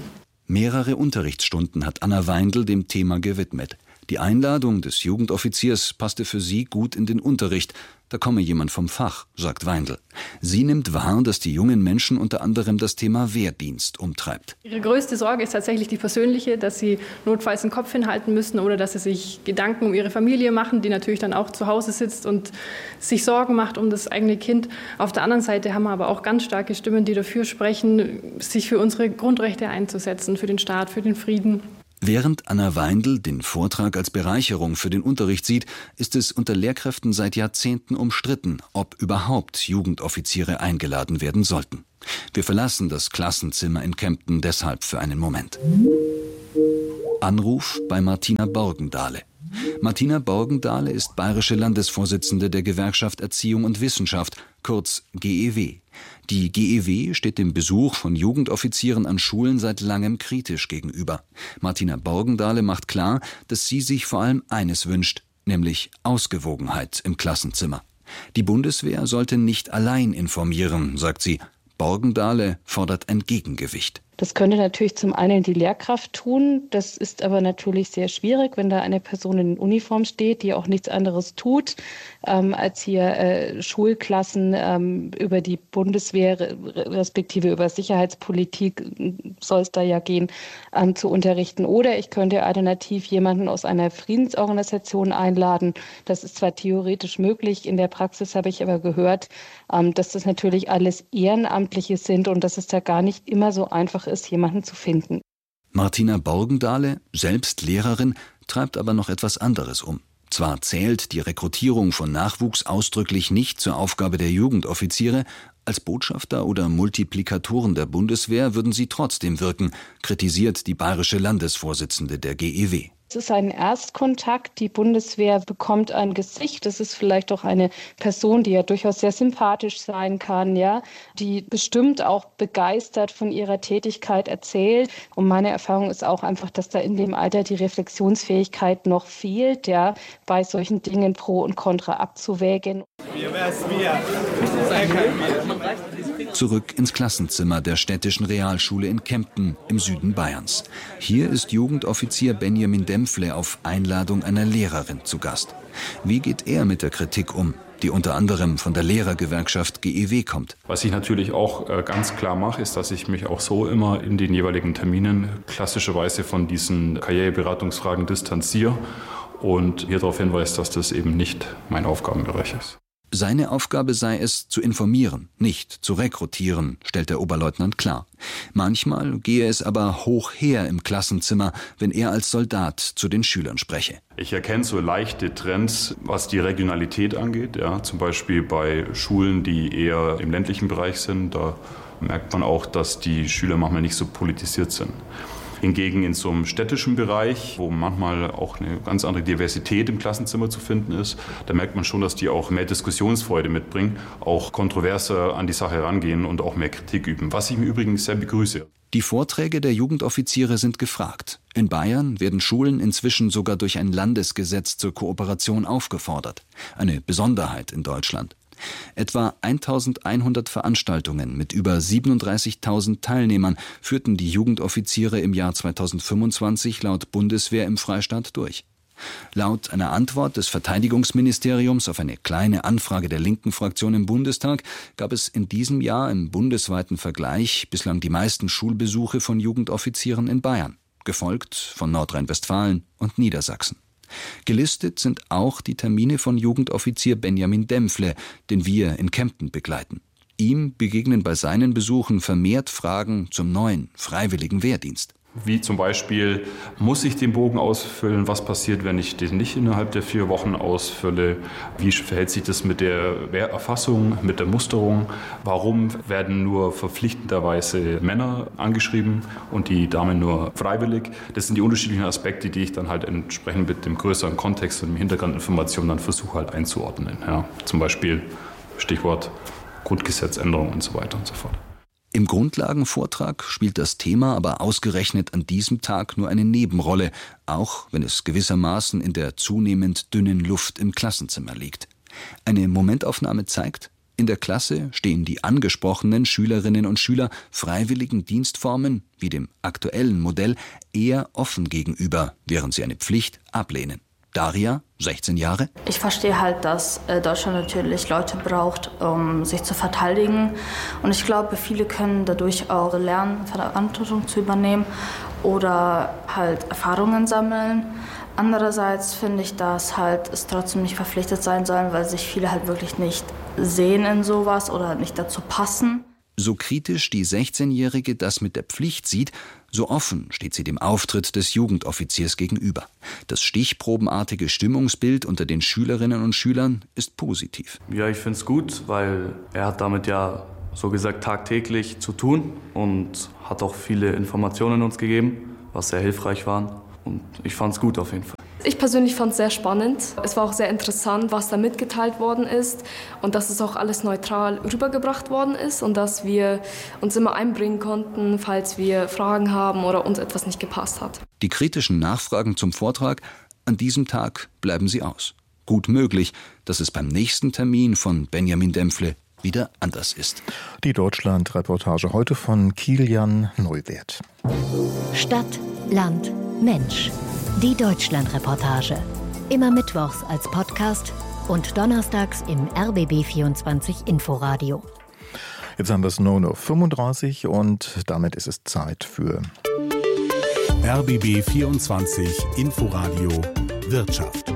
Mehrere Unterrichtsstunden hat Anna Weindl dem Thema gewidmet. Die Einladung des Jugendoffiziers passte für sie gut in den Unterricht. Da komme jemand vom Fach, sagt Weindl. Sie nimmt wahr, dass die jungen Menschen unter anderem das Thema Wehrdienst umtreibt. Ihre größte Sorge ist tatsächlich die persönliche, dass sie notfalls den Kopf hinhalten müssen oder dass sie sich Gedanken um ihre Familie machen, die natürlich dann auch zu Hause sitzt und sich Sorgen macht um das eigene Kind. Auf der anderen Seite haben wir aber auch ganz starke Stimmen, die dafür sprechen, sich für unsere Grundrechte einzusetzen, für den Staat, für den Frieden. Während Anna Weindl den Vortrag als Bereicherung für den Unterricht sieht, ist es unter Lehrkräften seit Jahrzehnten umstritten, ob überhaupt Jugendoffiziere eingeladen werden sollten. Wir verlassen das Klassenzimmer in Kempten deshalb für einen Moment. Anruf bei Martina Borgendahle. Martina Borgendahle ist bayerische Landesvorsitzende der Gewerkschaft Erziehung und Wissenschaft, kurz GEW. Die GEW steht dem Besuch von Jugendoffizieren an Schulen seit langem kritisch gegenüber. Martina Borgendahle macht klar, dass sie sich vor allem eines wünscht, nämlich Ausgewogenheit im Klassenzimmer. Die Bundeswehr sollte nicht allein informieren, sagt sie. Borgendahle fordert ein Gegengewicht. Das könnte natürlich zum einen die Lehrkraft tun. Das ist aber natürlich sehr schwierig, wenn da eine Person in Uniform steht, die auch nichts anderes tut, als hier Schulklassen über die Bundeswehr respektive über Sicherheitspolitik soll es da ja gehen, zu unterrichten. Oder ich könnte alternativ jemanden aus einer Friedensorganisation einladen. Das ist zwar theoretisch möglich, in der Praxis habe ich aber gehört, dass das natürlich alles Ehrenamtliche sind und dass es da gar nicht immer so einfach ist, jemanden zu finden. Martina Borgendahle, selbst Lehrerin, treibt aber noch etwas anderes um. Zwar zählt die Rekrutierung von Nachwuchs ausdrücklich nicht zur Aufgabe der Jugendoffiziere, als Botschafter oder Multiplikatoren der Bundeswehr würden sie trotzdem wirken, kritisiert die bayerische Landesvorsitzende der GEW. Es ist ein Erstkontakt. Die Bundeswehr bekommt ein Gesicht. Das ist vielleicht auch eine Person, die ja durchaus sehr sympathisch sein kann, ja, die bestimmt auch begeistert von ihrer Tätigkeit erzählt. Und meine Erfahrung ist auch einfach, dass da in dem Alter die Reflexionsfähigkeit noch fehlt, ja, bei solchen Dingen Pro und Contra abzuwägen. Zurück ins Klassenzimmer der städtischen Realschule in Kempten im Süden Bayerns. Hier ist Jugendoffizier Benjamin Dempfle auf Einladung einer Lehrerin zu Gast. Wie geht er mit der Kritik um, die unter anderem von der Lehrergewerkschaft GEW kommt? Was ich natürlich auch ganz klar mache, ist, dass ich mich auch so immer in den jeweiligen Terminen klassischerweise von diesen Karriereberatungsfragen distanziere und hier darauf hinweise, dass das eben nicht mein Aufgabenbereich ist. Seine Aufgabe sei es, zu informieren, nicht zu rekrutieren, stellt der Oberleutnant klar. Manchmal gehe es aber hoch her im Klassenzimmer, wenn er als Soldat zu den Schülern spreche. Ich erkenne so leichte Trends, was die Regionalität angeht. Ja, zum Beispiel bei Schulen, die eher im ländlichen Bereich sind. Da merkt man auch, dass die Schüler manchmal nicht so politisiert sind. Hingegen in so einem städtischen Bereich, wo manchmal auch eine ganz andere Diversität im Klassenzimmer zu finden ist, da merkt man schon, dass die auch mehr Diskussionsfreude mitbringen, auch kontroverser an die Sache rangehen und auch mehr Kritik üben, was ich im Übrigen sehr begrüße. Die Vorträge der Jugendoffiziere sind gefragt. In Bayern werden Schulen inzwischen sogar durch ein Landesgesetz zur Kooperation aufgefordert. Eine Besonderheit in Deutschland. Etwa 1100 Veranstaltungen mit über 37.000 Teilnehmern führten die Jugendoffiziere im Jahr 2025 laut Bundeswehr im Freistaat durch. Laut einer Antwort des Verteidigungsministeriums auf eine kleine Anfrage der linken Fraktion im Bundestag gab es in diesem Jahr im bundesweiten Vergleich bislang die meisten Schulbesuche von Jugendoffizieren in Bayern, gefolgt von Nordrhein-Westfalen und Niedersachsen. Gelistet sind auch die Termine von Jugendoffizier Benjamin Dempfle, den wir in Kempten begleiten. Ihm begegnen bei seinen Besuchen vermehrt Fragen zum neuen freiwilligen Wehrdienst. Wie zum Beispiel, muss ich den Bogen ausfüllen? Was passiert, wenn ich den nicht innerhalb der 4 Wochen ausfülle? Wie verhält sich das mit der Wehrerfassung, mit der Musterung? Warum werden nur verpflichtenderweise Männer angeschrieben und die Damen nur freiwillig? Das sind die unterschiedlichen Aspekte, die ich dann halt entsprechend mit dem größeren Kontext und dem Hintergrundinformationen dann versuche halt einzuordnen. Ja, zum Beispiel Stichwort Grundgesetzänderung und so weiter und so fort. Im Grundlagenvortrag spielt das Thema aber ausgerechnet an diesem Tag nur eine Nebenrolle, auch wenn es gewissermaßen in der zunehmend dünnen Luft im Klassenzimmer liegt. Eine Momentaufnahme zeigt, In der Klasse stehen die angesprochenen Schülerinnen und Schüler freiwilligen Dienstformen, wie dem aktuellen Modell, eher offen gegenüber, während sie eine Pflicht ablehnen. Daria, 16 Jahre. Ich verstehe halt, dass Deutschland natürlich Leute braucht, um sich zu verteidigen. Und ich glaube, viele können dadurch auch lernen, Verantwortung zu übernehmen oder halt Erfahrungen sammeln. Andererseits finde ich, dass halt es trotzdem nicht verpflichtet sein sollen, weil sich viele halt wirklich nicht sehen in sowas oder nicht dazu passen. So kritisch die 16-Jährige das mit der Pflicht sieht, so offen steht sie dem Auftritt des Jugendoffiziers gegenüber. Das stichprobenartige Stimmungsbild unter den Schülerinnen und Schülern ist positiv. Ja, ich finde es gut, weil er hat damit ja so gesagt tagtäglich zu tun und hat auch viele Informationen uns gegeben, was sehr hilfreich waren. Und ich fand es gut auf jeden Fall. Ich persönlich fand es sehr spannend. Es war auch sehr interessant, was da mitgeteilt worden ist und dass es auch alles neutral rübergebracht worden ist und dass wir uns immer einbringen konnten, falls wir Fragen haben oder uns etwas nicht gepasst hat. Die kritischen Nachfragen zum Vortrag, an diesem Tag bleiben sie aus. Gut möglich, dass es beim nächsten Termin von Benjamin Dempfle wieder anders ist. Die Deutschland-Reportage heute von Kilian Neuwirth. Stadt, Land, Mensch. Die Deutschland-Reportage. Immer mittwochs als Podcast und donnerstags im RBB24 Inforadio. Jetzt haben wir es 9:35 Uhr und damit ist es Zeit für RBB24 Inforadio Wirtschaft.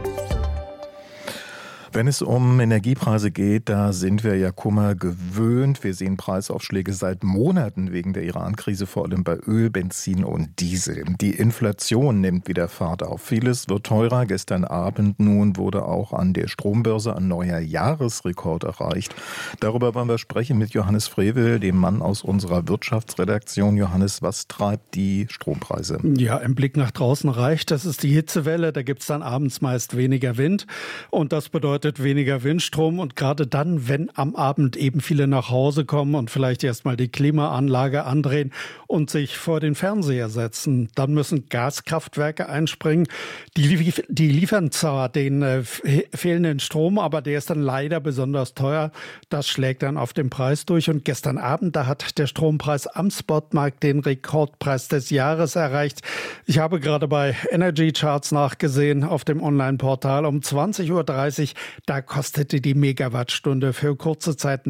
Wenn es um Energiepreise geht, da sind wir ja Kummer gewöhnt. Wir sehen Preisaufschläge seit Monaten wegen der Iran-Krise, vor allem bei Öl, Benzin und Diesel. Die Inflation nimmt wieder Fahrt auf. Vieles wird teurer. Gestern Abend nun wurde auch an der Strombörse ein neuer Jahresrekord erreicht. Darüber wollen wir sprechen mit Johannes Frevel, dem Mann aus unserer Wirtschaftsredaktion. Johannes, was treibt die Strompreise? Ja, im Blick nach draußen reicht. Das ist die Hitzewelle. Da gibt es dann abends meist weniger Wind. Und das bedeutet weniger Windstrom, und gerade dann, wenn am Abend eben viele nach Hause kommen und vielleicht erstmal die Klimaanlage andrehen und sich vor den Fernseher setzen, dann müssen Gaskraftwerke einspringen. Die liefern zwar den fehlenden Strom, aber der ist dann leider besonders teuer. Das schlägt dann auf den Preis durch, und gestern Abend, da hat der Strompreis am Spotmarkt den Rekordpreis des Jahres erreicht. Ich habe gerade bei Energy Charts nachgesehen auf dem Online-Portal um 20:30 Uhr. Da kostete die Megawattstunde für kurze Zeit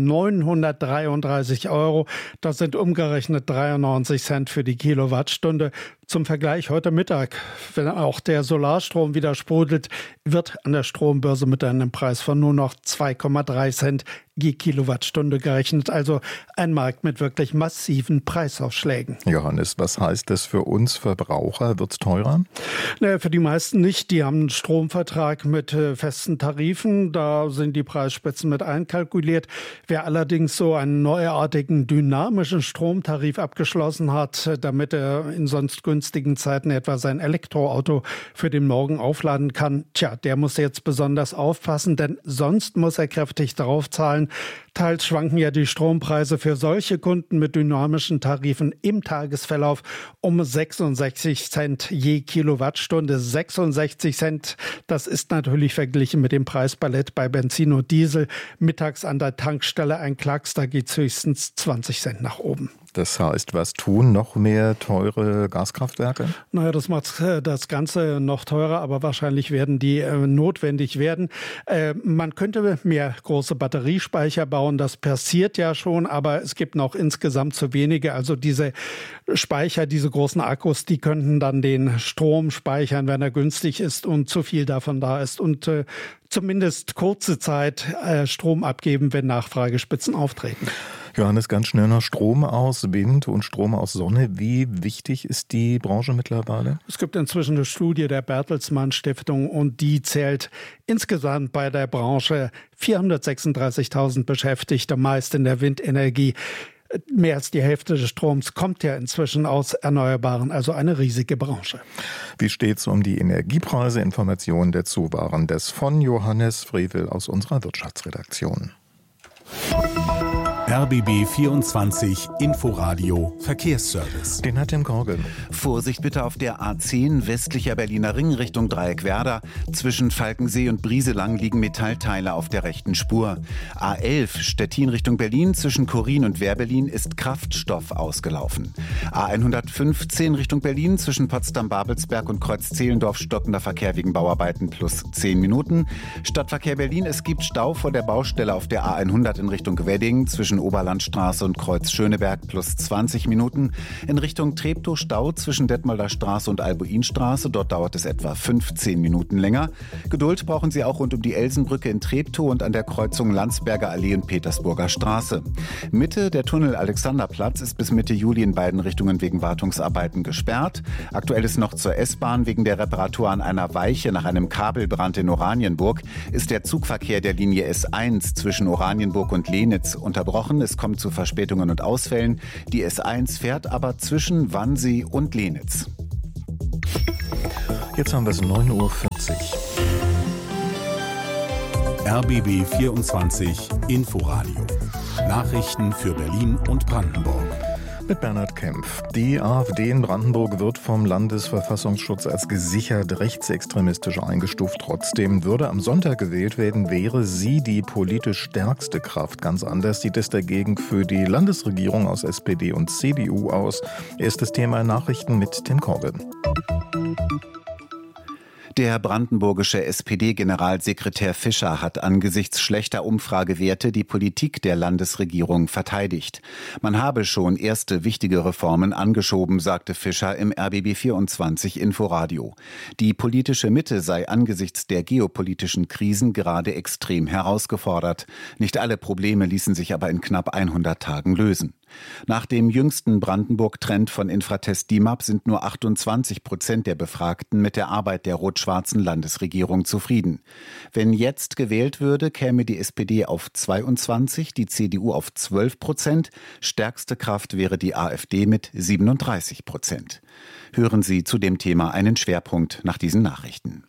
933 €. Das sind umgerechnet 93 Cent für die Kilowattstunde. Zum Vergleich heute Mittag, wenn auch der Solarstrom wieder sprudelt, wird an der Strombörse mit einem Preis von nur noch 2,3 Cent je Kilowattstunde gerechnet. Also ein Markt mit wirklich massiven Preisaufschlägen. Johannes, was heißt das für uns Verbraucher? Wird's teurer? Naja, für die meisten nicht. Die haben einen Stromvertrag mit festen Tarifen. Da sind die Preisspitzen mit einkalkuliert. Wer allerdings so einen neuartigen, dynamischen Stromtarif abgeschlossen hat, damit er in sonst günstigen Zeiten etwa sein Elektroauto für den Morgen aufladen kann, der muss jetzt besonders aufpassen, denn sonst muss er kräftig draufzahlen. Teils schwanken ja die Strompreise für solche Kunden mit dynamischen Tarifen im Tagesverlauf um 66 Cent je Kilowattstunde. 66 Cent, das ist natürlich verglichen mit dem Preisballett bei Benzin und Diesel. Mittags an der Tankstelle ein Klacks, da geht es höchstens 20 Cent nach oben. Das heißt, was tun? Noch mehr teure Gaskraftwerke? Naja, das macht das Ganze noch teurer, aber wahrscheinlich werden die notwendig werden. Man könnte mehr große Batteriespeicher bauen, das passiert ja schon, aber es gibt noch insgesamt zu wenige. Also diese Speicher, diese großen Akkus, die könnten dann den Strom speichern, wenn er günstig ist und zu viel davon da ist, und zumindest kurze Zeit Strom abgeben, wenn Nachfragespitzen auftreten. Johannes, ganz schnell noch Strom aus Wind und Strom aus Sonne. Wie wichtig ist die Branche mittlerweile? Es gibt inzwischen eine Studie der Bertelsmann Stiftung, und die zählt insgesamt bei der Branche 436.000 Beschäftigte, meist in der Windenergie. Mehr als die Hälfte des Stroms kommt ja inzwischen aus Erneuerbaren, also eine riesige Branche. Wie steht es um die Energiepreise? Informationen dazu waren das von Johannes Frevel aus unserer Wirtschaftsredaktion. RBB 24 Inforadio Verkehrsservice. Den hat Tim Korgen. Vorsicht bitte auf der A10 westlicher Berliner Ring Richtung Dreieckwerder. Zwischen Falkensee und Brieselang liegen Metallteile auf der rechten Spur. A11 Stettin Richtung Berlin zwischen Chorin und Wehrberlin ist Kraftstoff ausgelaufen. A115 Richtung Berlin zwischen Potsdam-Babelsberg und Kreuz-Zehlendorf stockender Verkehr wegen Bauarbeiten plus 10 Minuten. Stadtverkehr Berlin, es gibt Stau vor der Baustelle auf der A100 in Richtung Wedding zwischen Oberlandstraße und Kreuz Schöneberg plus 20 Minuten. In Richtung Treptow Stau zwischen Detmolder Straße und Albuinstraße. Dort dauert es etwa 15 Minuten länger. Geduld brauchen Sie auch rund um die Elsenbrücke in Treptow und an der Kreuzung Landsberger Allee und Petersburger Straße. Mitte der Tunnel Alexanderplatz ist bis Mitte Juli in beiden Richtungen wegen Wartungsarbeiten gesperrt. Aktuell ist noch zur S-Bahn wegen der Reparatur an einer Weiche nach einem Kabelbrand in Oranienburg ist der Zugverkehr der Linie S1 zwischen Oranienburg und Lenitz unterbrochen. Es kommt zu Verspätungen und Ausfällen. Die S1 fährt aber zwischen Wannsee und Lenitz. Jetzt haben wir es 9:40 Uhr. RBB 24 Inforadio. Nachrichten für Berlin und Brandenburg. Mit Bernhard Kempf. Die AfD in Brandenburg wird vom Landesverfassungsschutz als gesichert rechtsextremistisch eingestuft. Trotzdem würde am Sonntag gewählt werden, wäre sie die politisch stärkste Kraft. Ganz anders sieht es dagegen für die Landesregierung aus SPD und CDU aus. Erstes Thema Nachrichten mit Tim Korgen. Der brandenburgische SPD-Generalsekretär Fischer hat angesichts schlechter Umfragewerte die Politik der Landesregierung verteidigt. Man habe schon erste wichtige Reformen angeschoben, sagte Fischer im RBB 24 Inforadio. Die politische Mitte sei angesichts der geopolitischen Krisen gerade extrem herausgefordert. Nicht alle Probleme ließen sich aber in knapp 100 Tagen lösen. Nach dem jüngsten Brandenburg-Trend von Infratest DIMAP sind nur 28% der Befragten mit der Arbeit der rot-schwarzen Landesregierung zufrieden. Wenn jetzt gewählt würde, käme die SPD auf 22%, die CDU auf 12%. Stärkste Kraft wäre die AfD mit 37%. Hören Sie zu dem Thema einen Schwerpunkt nach diesen Nachrichten.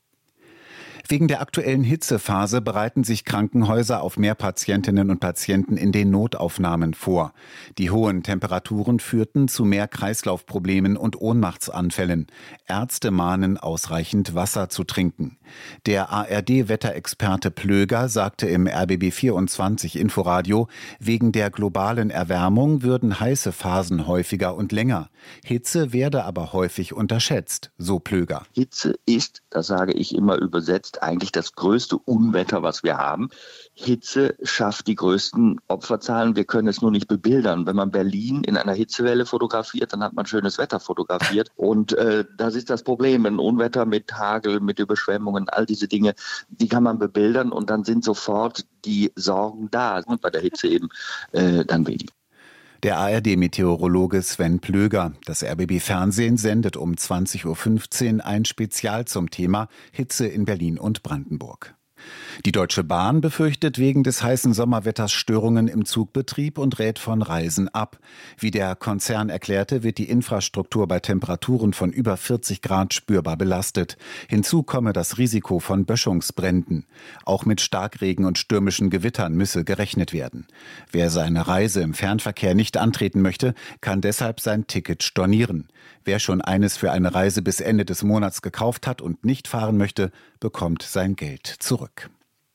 Wegen der aktuellen Hitzephase bereiten sich Krankenhäuser auf mehr Patientinnen und Patienten in den Notaufnahmen vor. Die hohen Temperaturen führten zu mehr Kreislaufproblemen und Ohnmachtsanfällen. Ärzte mahnen, ausreichend Wasser zu trinken. Der ARD-Wetterexperte Plöger sagte im RBB 24 Inforadio, wegen der globalen Erwärmung würden heiße Phasen häufiger und länger. Hitze werde aber häufig unterschätzt, so Plöger. Hitze ist, das sage ich immer übersetzt, eigentlich das größte Unwetter, was wir haben. Hitze schafft die größten Opferzahlen. Wir können es nur nicht bebildern. Wenn man Berlin in einer Hitzewelle fotografiert, dann hat man schönes Wetter fotografiert. Und das ist das Problem. Ein Unwetter mit Hagel, mit Überschwemmungen, all diese Dinge, die kann man bebildern und dann sind sofort die Sorgen da. Und bei der Hitze eben dann wenig. Der ARD-Meteorologe Sven Plöger. Das RBB-Fernsehen sendet um 20:15 Uhr ein Spezial zum Thema Hitze in Berlin und Brandenburg. Die Deutsche Bahn befürchtet wegen des heißen Sommerwetters Störungen im Zugbetrieb und rät von Reisen ab. Wie der Konzern erklärte, wird die Infrastruktur bei Temperaturen von über 40 Grad spürbar belastet. Hinzu komme das Risiko von Böschungsbränden. Auch mit Starkregen und stürmischen Gewittern müsse gerechnet werden. Wer seine Reise im Fernverkehr nicht antreten möchte, kann deshalb sein Ticket stornieren. Wer schon eines für eine Reise bis Ende des Monats gekauft hat und nicht fahren möchte, bekommt sein Geld zurück.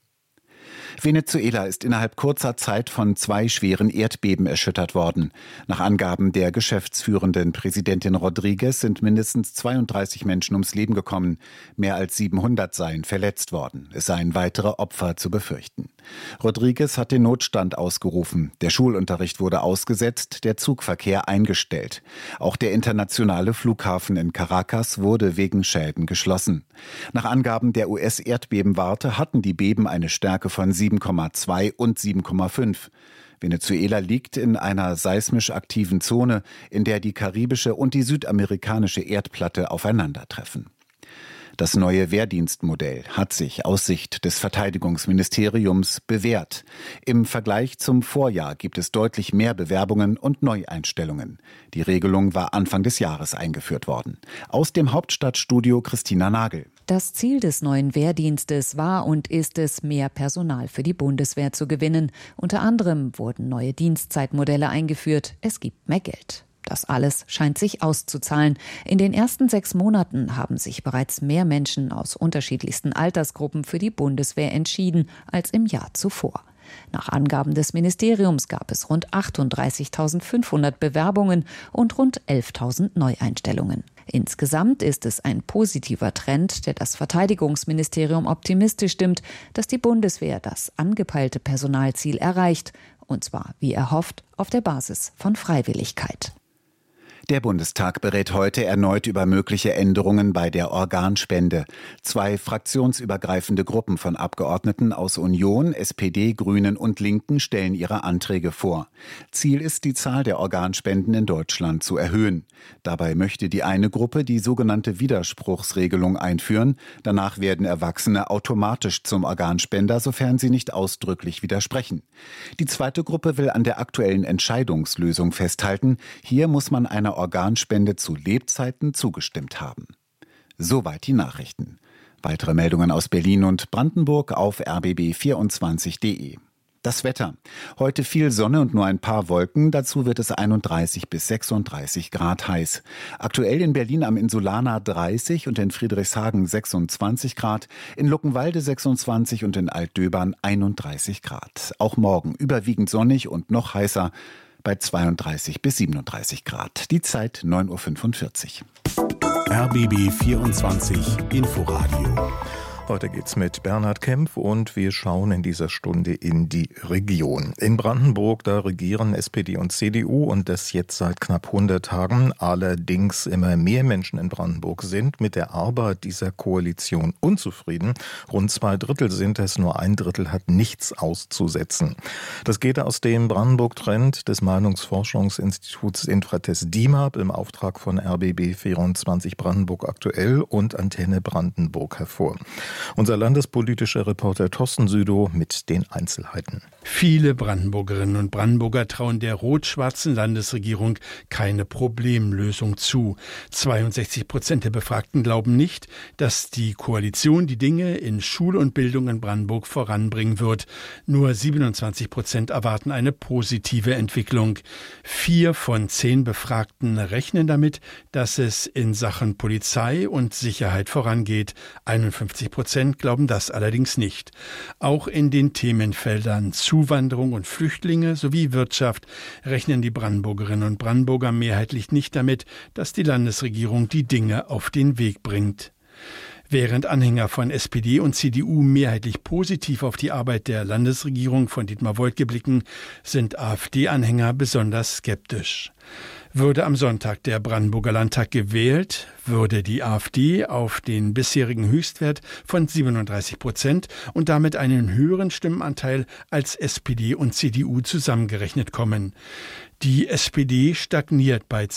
Venezuela ist innerhalb kurzer Zeit von 2 schweren Erdbeben erschüttert worden. Nach Angaben der geschäftsführenden Präsidentin Rodriguez sind mindestens 32 Menschen ums Leben gekommen. Mehr als 700 seien verletzt worden. Es seien weitere Opfer zu befürchten. Rodriguez hat den Notstand ausgerufen. Der Schulunterricht wurde ausgesetzt, der Zugverkehr eingestellt. Auch der internationale Flughafen in Caracas wurde wegen Schäden geschlossen. Nach Angaben der US-Erdbebenwarte hatten die Beben eine Stärke von 7,2 und 7,5. Venezuela liegt in einer seismisch aktiven Zone, in der die karibische und die südamerikanische Erdplatte aufeinandertreffen. Das neue Wehrdienstmodell hat sich aus Sicht des Verteidigungsministeriums bewährt. Im Vergleich zum Vorjahr gibt es deutlich mehr Bewerbungen und Neueinstellungen. Die Regelung war Anfang des Jahres eingeführt worden. Aus dem Hauptstadtstudio Christina Nagel. Das Ziel des neuen Wehrdienstes war und ist es, mehr Personal für die Bundeswehr zu gewinnen. Unter anderem wurden neue Dienstzeitmodelle eingeführt. Es gibt mehr Geld. Das alles scheint sich auszuzahlen. In den ersten 6 Monaten haben sich bereits mehr Menschen aus unterschiedlichsten Altersgruppen für die Bundeswehr entschieden als im Jahr zuvor. Nach Angaben des Ministeriums gab es rund 38.500 Bewerbungen und rund 11.000 Neueinstellungen. Insgesamt ist es ein positiver Trend, der das Verteidigungsministerium optimistisch stimmt, dass die Bundeswehr das angepeilte Personalziel erreicht, und zwar, wie erhofft, auf der Basis von Freiwilligkeit. Der Bundestag berät heute erneut über mögliche Änderungen bei der Organspende. 2 fraktionsübergreifende Gruppen von Abgeordneten aus Union, SPD, Grünen und Linken stellen ihre Anträge vor. Ziel ist, die Zahl der Organspenden in Deutschland zu erhöhen. Dabei möchte die eine Gruppe die sogenannte Widerspruchsregelung einführen. Danach werden Erwachsene automatisch zum Organspender, sofern sie nicht ausdrücklich widersprechen. Die zweite Gruppe will an der aktuellen Entscheidungslösung festhalten. Hier muss man einer Organspende zu Lebzeiten zugestimmt haben. Soweit die Nachrichten. Weitere Meldungen aus Berlin und Brandenburg auf rbb24.de. Das Wetter. Heute viel Sonne und nur ein paar Wolken. Dazu wird es 31 bis 36 Grad heiß. Aktuell in Berlin am Insulaner 30 und in Friedrichshagen 26 Grad. In Luckenwalde 26 und in Altdöbern 31 Grad. Auch morgen überwiegend sonnig und noch heißer bei 32 bis 37 Grad. Die Zeit 9.45 Uhr. RBB 24 Inforadio. Heute geht's mit Bernhard Kempf und wir schauen in dieser Stunde in die Region. In Brandenburg, da regieren SPD und CDU und das jetzt seit knapp 100 Tagen. Allerdings immer mehr Menschen in Brandenburg sind mit der Arbeit dieser Koalition unzufrieden. Rund 2/3 sind es, nur 1/3 hat nichts auszusetzen. Das geht aus dem Brandenburg-Trend des Meinungsforschungsinstituts Infratest DIMAP im Auftrag von RBB 24 Brandenburg aktuell und Antenne Brandenburg hervor. Unser landespolitischer Reporter Thorsten Südow mit den Einzelheiten. Viele Brandenburgerinnen und Brandenburger trauen der rot-schwarzen Landesregierung keine Problemlösung zu. 62% der Befragten glauben nicht, dass die Koalition die Dinge in Schule und Bildung in Brandenburg voranbringen wird. Nur 27% erwarten eine positive Entwicklung. 4 von 10 Befragten rechnen damit, dass es in Sachen Polizei und Sicherheit vorangeht. 51% glauben das allerdings nicht. Auch in den Themenfeldern Zuwanderung und Flüchtlinge sowie Wirtschaft rechnen die Brandenburgerinnen und Brandenburger mehrheitlich nicht damit, dass die Landesregierung die Dinge auf den Weg bringt. Während Anhänger von SPD und CDU mehrheitlich positiv auf die Arbeit der Landesregierung von Dietmar Woidke blicken, sind AfD-Anhänger besonders skeptisch. Würde am Sonntag der Brandenburger Landtag gewählt, würde die AfD auf den bisherigen Höchstwert von 37% und damit einen höheren Stimmenanteil als SPD und CDU zusammengerechnet kommen. Die SPD stagniert bei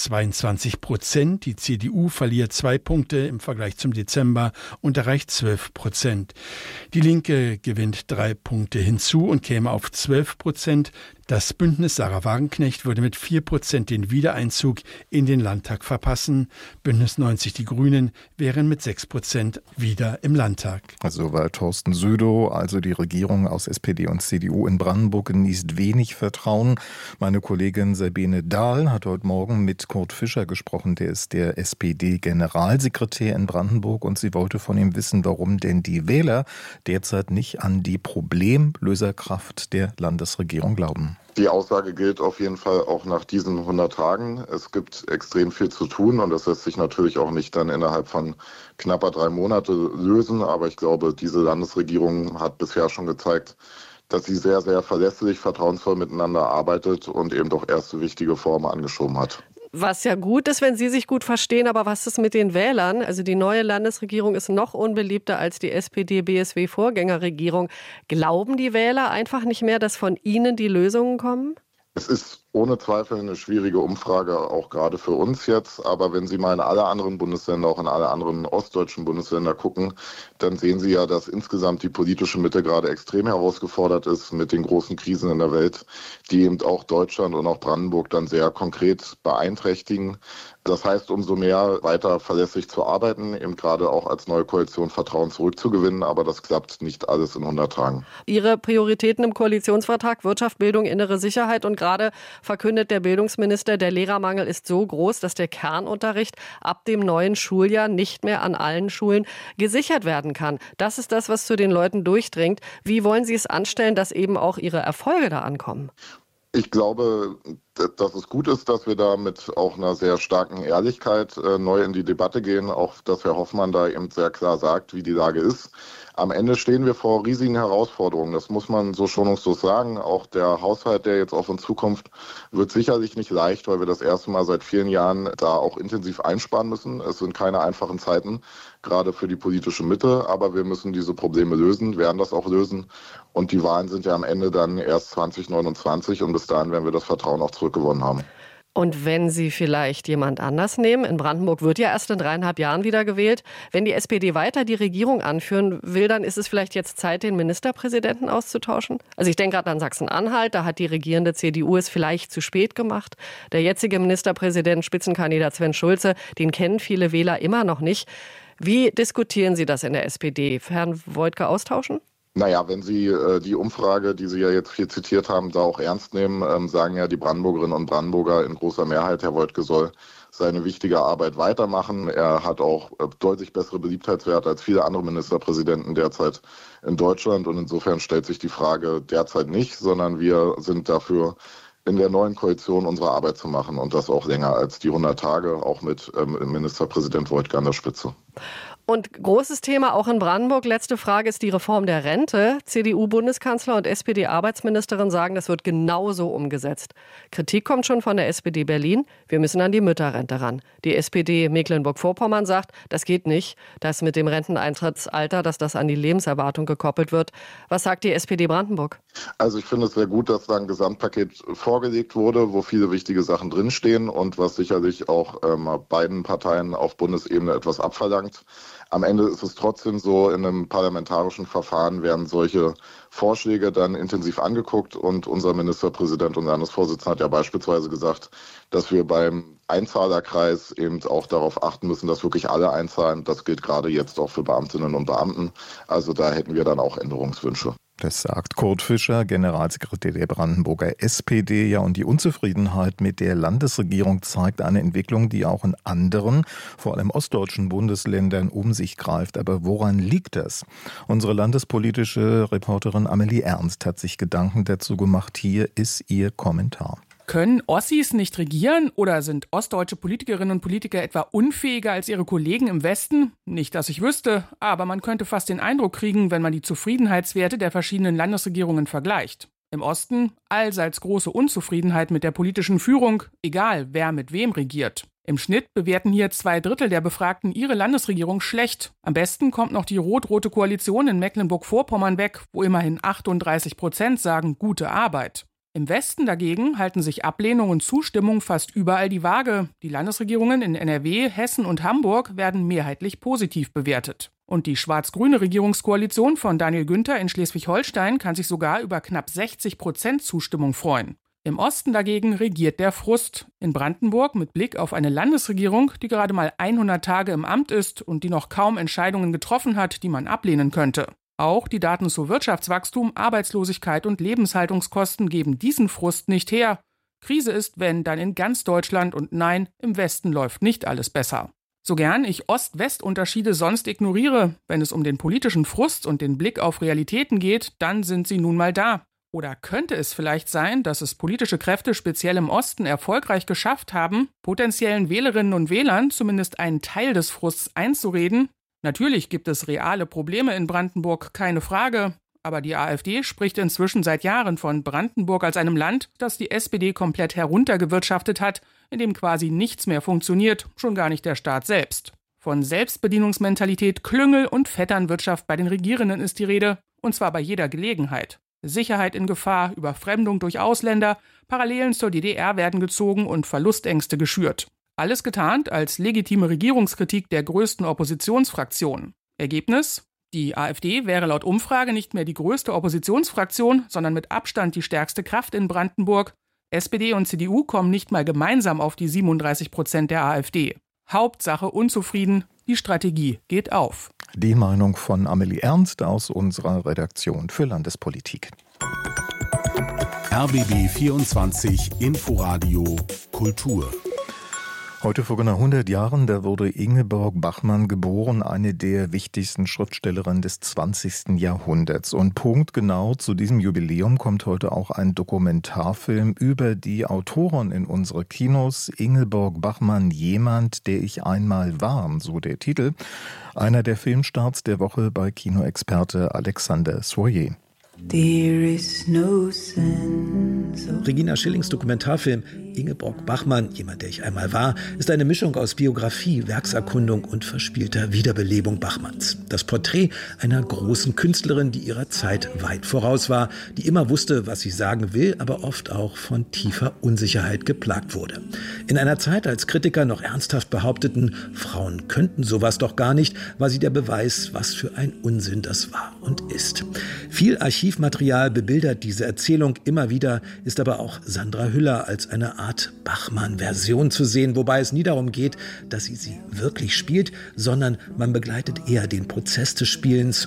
22%, die CDU verliert 2 Punkte im Vergleich zum Dezember und erreicht 12%. Die Linke gewinnt 3 Punkte hinzu und käme auf 12%. Das Bündnis Sarah Wagenknecht würde mit 4% den Wiedereinzug in den Landtag verpassen. Bündnis 90 Die Grünen wären mit 6% wieder im Landtag. Soweit Thorsten Südow. Also die Regierung aus SPD und CDU in Brandenburg genießt wenig Vertrauen. Meine Kollegin Sabine Dahl hat heute Morgen mit Kurt Fischer gesprochen. Der ist der SPD-Generalsekretär in Brandenburg und sie wollte von ihm wissen, warum denn die Wähler derzeit nicht an die Problemlöserkraft der Landesregierung glauben. Die Aussage gilt auf jeden Fall auch nach diesen 100 Tagen. Es gibt extrem viel zu tun und das lässt sich natürlich auch nicht dann innerhalb von knapper 3 Monate lösen. Aber ich glaube, diese Landesregierung hat bisher schon gezeigt, dass sie sehr, sehr verlässlich, vertrauensvoll miteinander arbeitet und eben doch erste wichtige Reformen angeschoben hat. Was ja gut ist, wenn Sie sich gut verstehen, aber was ist mit den Wählern? Also die neue Landesregierung ist noch unbeliebter als die SPD-BSW-Vorgängerregierung. Glauben die Wähler einfach nicht mehr, dass von Ihnen die Lösungen kommen? Es ist Ohne Zweifel eine schwierige Umfrage, auch gerade für uns jetzt. Aber wenn Sie mal in alle anderen Bundesländer, auch in alle anderen ostdeutschen Bundesländer gucken, dann sehen Sie ja, dass insgesamt die politische Mitte gerade extrem herausgefordert ist mit den großen Krisen in der Welt, die eben auch Deutschland und auch Brandenburg dann sehr konkret beeinträchtigen. Das heißt, umso mehr weiter verlässlich zu arbeiten, eben gerade auch als neue Koalition Vertrauen zurückzugewinnen. Aber das klappt nicht alles in 100 Tagen. Ihre Prioritäten im Koalitionsvertrag: Wirtschaft, Bildung, innere Sicherheit. Und gerade verkündet der Bildungsminister, der Lehrermangel ist so groß, dass der Kernunterricht ab dem neuen Schuljahr nicht mehr an allen Schulen gesichert werden kann. Das ist das, was zu den Leuten durchdringt. Wie wollen Sie es anstellen, dass eben auch Ihre Erfolge da ankommen? Ich glaube, dass es gut ist, dass wir da mit auch einer sehr starken Ehrlichkeit neu in die Debatte gehen, auch dass Herr Hoffmann da eben sehr klar sagt, wie die Lage ist. Am Ende stehen wir vor riesigen Herausforderungen, das muss man so schonungslos sagen. Auch der Haushalt, der jetzt auf uns zukommt, wird sicherlich nicht leicht, weil wir das erste Mal seit vielen Jahren da auch intensiv einsparen müssen. Es sind keine einfachen Zeiten, gerade für die politische Mitte, aber wir müssen diese Probleme lösen, werden das auch lösen. Und die Wahlen sind ja am Ende dann erst 2029 und bis dahin werden wir das Vertrauen auch zurückgewonnen haben. Und wenn Sie vielleicht jemand anders nehmen, in Brandenburg wird ja erst in 3,5 Jahren wieder gewählt, wenn die SPD weiter die Regierung anführen will, dann ist es vielleicht jetzt Zeit, den Ministerpräsidenten auszutauschen? Also ich denke gerade an Sachsen-Anhalt, da hat die regierende CDU es vielleicht zu spät gemacht. Der jetzige Ministerpräsident, Spitzenkandidat Sven Schulze, den kennen viele Wähler immer noch nicht. Wie diskutieren Sie das in der SPD? Herrn Woidke austauschen? Naja, wenn Sie die Umfrage, die Sie ja jetzt hier zitiert haben, da auch ernst nehmen, sagen ja die Brandenburgerinnen und Brandenburger in großer Mehrheit, Herr Woidke soll seine wichtige Arbeit weitermachen. Er hat auch deutlich bessere Beliebtheitswerte als viele andere Ministerpräsidenten derzeit in Deutschland. Und insofern stellt sich die Frage derzeit nicht, sondern wir sind dafür, in der neuen Koalition unsere Arbeit zu machen. Und das auch länger als die 100 Tage, auch mit Ministerpräsident Woidke an der Spitze. Und großes Thema auch in Brandenburg, letzte Frage, ist die Reform der Rente. CDU-Bundeskanzler und SPD-Arbeitsministerin sagen, das wird genauso umgesetzt. Kritik kommt schon von der SPD Berlin. Wir müssen an die Mütterrente ran. Die SPD Mecklenburg-Vorpommern sagt, das geht nicht, dass mit dem Renteneintrittsalter, dass das an die Lebenserwartung gekoppelt wird. Was sagt die SPD Brandenburg? Also ich finde es sehr gut, dass da ein Gesamtpaket vorgelegt wurde, wo viele wichtige Sachen drinstehen und was sicherlich auch beiden Parteien auf Bundesebene etwas abverlangt. Am Ende ist es trotzdem so, in einem parlamentarischen Verfahren werden solche Vorschläge dann intensiv angeguckt und unser Ministerpräsident und Landesvorsitzender hat ja beispielsweise gesagt, dass wir beim Einzahlerkreis eben auch darauf achten müssen, dass wirklich alle einzahlen. Das gilt gerade jetzt auch für Beamtinnen und Beamten. Also da hätten wir dann auch Änderungswünsche. Das sagt Kurt Fischer, Generalsekretär der Brandenburger SPD. Ja, und die Unzufriedenheit mit der Landesregierung zeigt eine Entwicklung, die auch in anderen, vor allem ostdeutschen Bundesländern um sich greift. Aber woran liegt das? Unsere landespolitische Reporterin Amelie Ernst hat sich Gedanken dazu gemacht. Hier ist ihr Kommentar. Können Ossis nicht regieren oder sind ostdeutsche Politikerinnen und Politiker etwa unfähiger als ihre Kollegen im Westen? Nicht, dass ich wüsste, aber man könnte fast den Eindruck kriegen, wenn man die Zufriedenheitswerte der verschiedenen Landesregierungen vergleicht. Im Osten allseits große Unzufriedenheit mit der politischen Führung, egal wer mit wem regiert. Im Schnitt bewerten hier 2/3 der Befragten ihre Landesregierung schlecht. Am besten kommt noch die rot-rote Koalition in Mecklenburg-Vorpommern weg, wo immerhin 38% sagen gute Arbeit. Im Westen dagegen halten sich Ablehnung und Zustimmung fast überall die Waage. Die Landesregierungen in NRW, Hessen und Hamburg werden mehrheitlich positiv bewertet. Und die schwarz-grüne Regierungskoalition von Daniel Günther in Schleswig-Holstein kann sich sogar über knapp 60% Zustimmung freuen. Im Osten dagegen regiert der Frust. In Brandenburg mit Blick auf eine Landesregierung, die gerade mal 100 Tage im Amt ist und die noch kaum Entscheidungen getroffen hat, die man ablehnen könnte. Auch die Daten zu Wirtschaftswachstum, Arbeitslosigkeit und Lebenshaltungskosten geben diesen Frust nicht her. Krise ist, wenn, dann in ganz Deutschland und nein, im Westen läuft nicht alles besser. So gern ich Ost-West-Unterschiede sonst ignoriere, wenn es um den politischen Frust und den Blick auf Realitäten geht, dann sind sie nun mal da. Oder könnte es vielleicht sein, dass es politische Kräfte speziell im Osten erfolgreich geschafft haben, potenziellen Wählerinnen und Wählern zumindest einen Teil des Frusts einzureden? Natürlich gibt es reale Probleme in Brandenburg, keine Frage. Aber die AfD spricht inzwischen seit Jahren von Brandenburg als einem Land, das die SPD komplett heruntergewirtschaftet hat, in dem quasi nichts mehr funktioniert, schon gar nicht der Staat selbst. Von Selbstbedienungsmentalität, Klüngel und Vetternwirtschaft bei den Regierenden ist die Rede, und zwar bei jeder Gelegenheit. Sicherheit in Gefahr, Überfremdung durch Ausländer, Parallelen zur DDR werden gezogen und Verlustängste geschürt. Alles getarnt als legitime Regierungskritik der größten Oppositionsfraktion. Ergebnis? Die AfD wäre laut Umfrage nicht mehr die größte Oppositionsfraktion, sondern mit Abstand die stärkste Kraft in Brandenburg. SPD und CDU kommen nicht mal gemeinsam auf die 37% der AfD. Hauptsache unzufrieden, die Strategie geht auf. Die Meinung von Amelie Ernst aus unserer Redaktion für Landespolitik. RBB 24 Inforadio Kultur. Heute vor genau 100 Jahren, da wurde Ingeborg Bachmann geboren, eine der wichtigsten Schriftstellerinnen des 20. Jahrhunderts. Und punktgenau zu diesem Jubiläum kommt heute auch ein Dokumentarfilm über die Autorin in unsere Kinos. Ingeborg Bachmann, jemand, der ich einmal war, so der Titel. Einer der Filmstarts der Woche bei Kinoexperte Alexander Soyer. Regina Schillings Dokumentarfilm Ingeborg Bachmann, jemand, der ich einmal war, ist eine Mischung aus Biografie, Werkserkundung und verspielter Wiederbelebung Bachmanns. Das Porträt einer großen Künstlerin, die ihrer Zeit weit voraus war, die immer wusste, was sie sagen will, aber oft auch von tiefer Unsicherheit geplagt wurde. In einer Zeit, als Kritiker noch ernsthaft behaupteten, Frauen könnten sowas doch gar nicht, war sie der Beweis, was für ein Unsinn das war und ist. Viel Archivmaterial bebildert diese Erzählung immer wieder, ist aber auch Sandra Hüller als eine Art Bachmann-Version zu sehen, wobei es nie darum geht, dass sie wirklich spielt, sondern man begleitet eher den Prozess des Spielens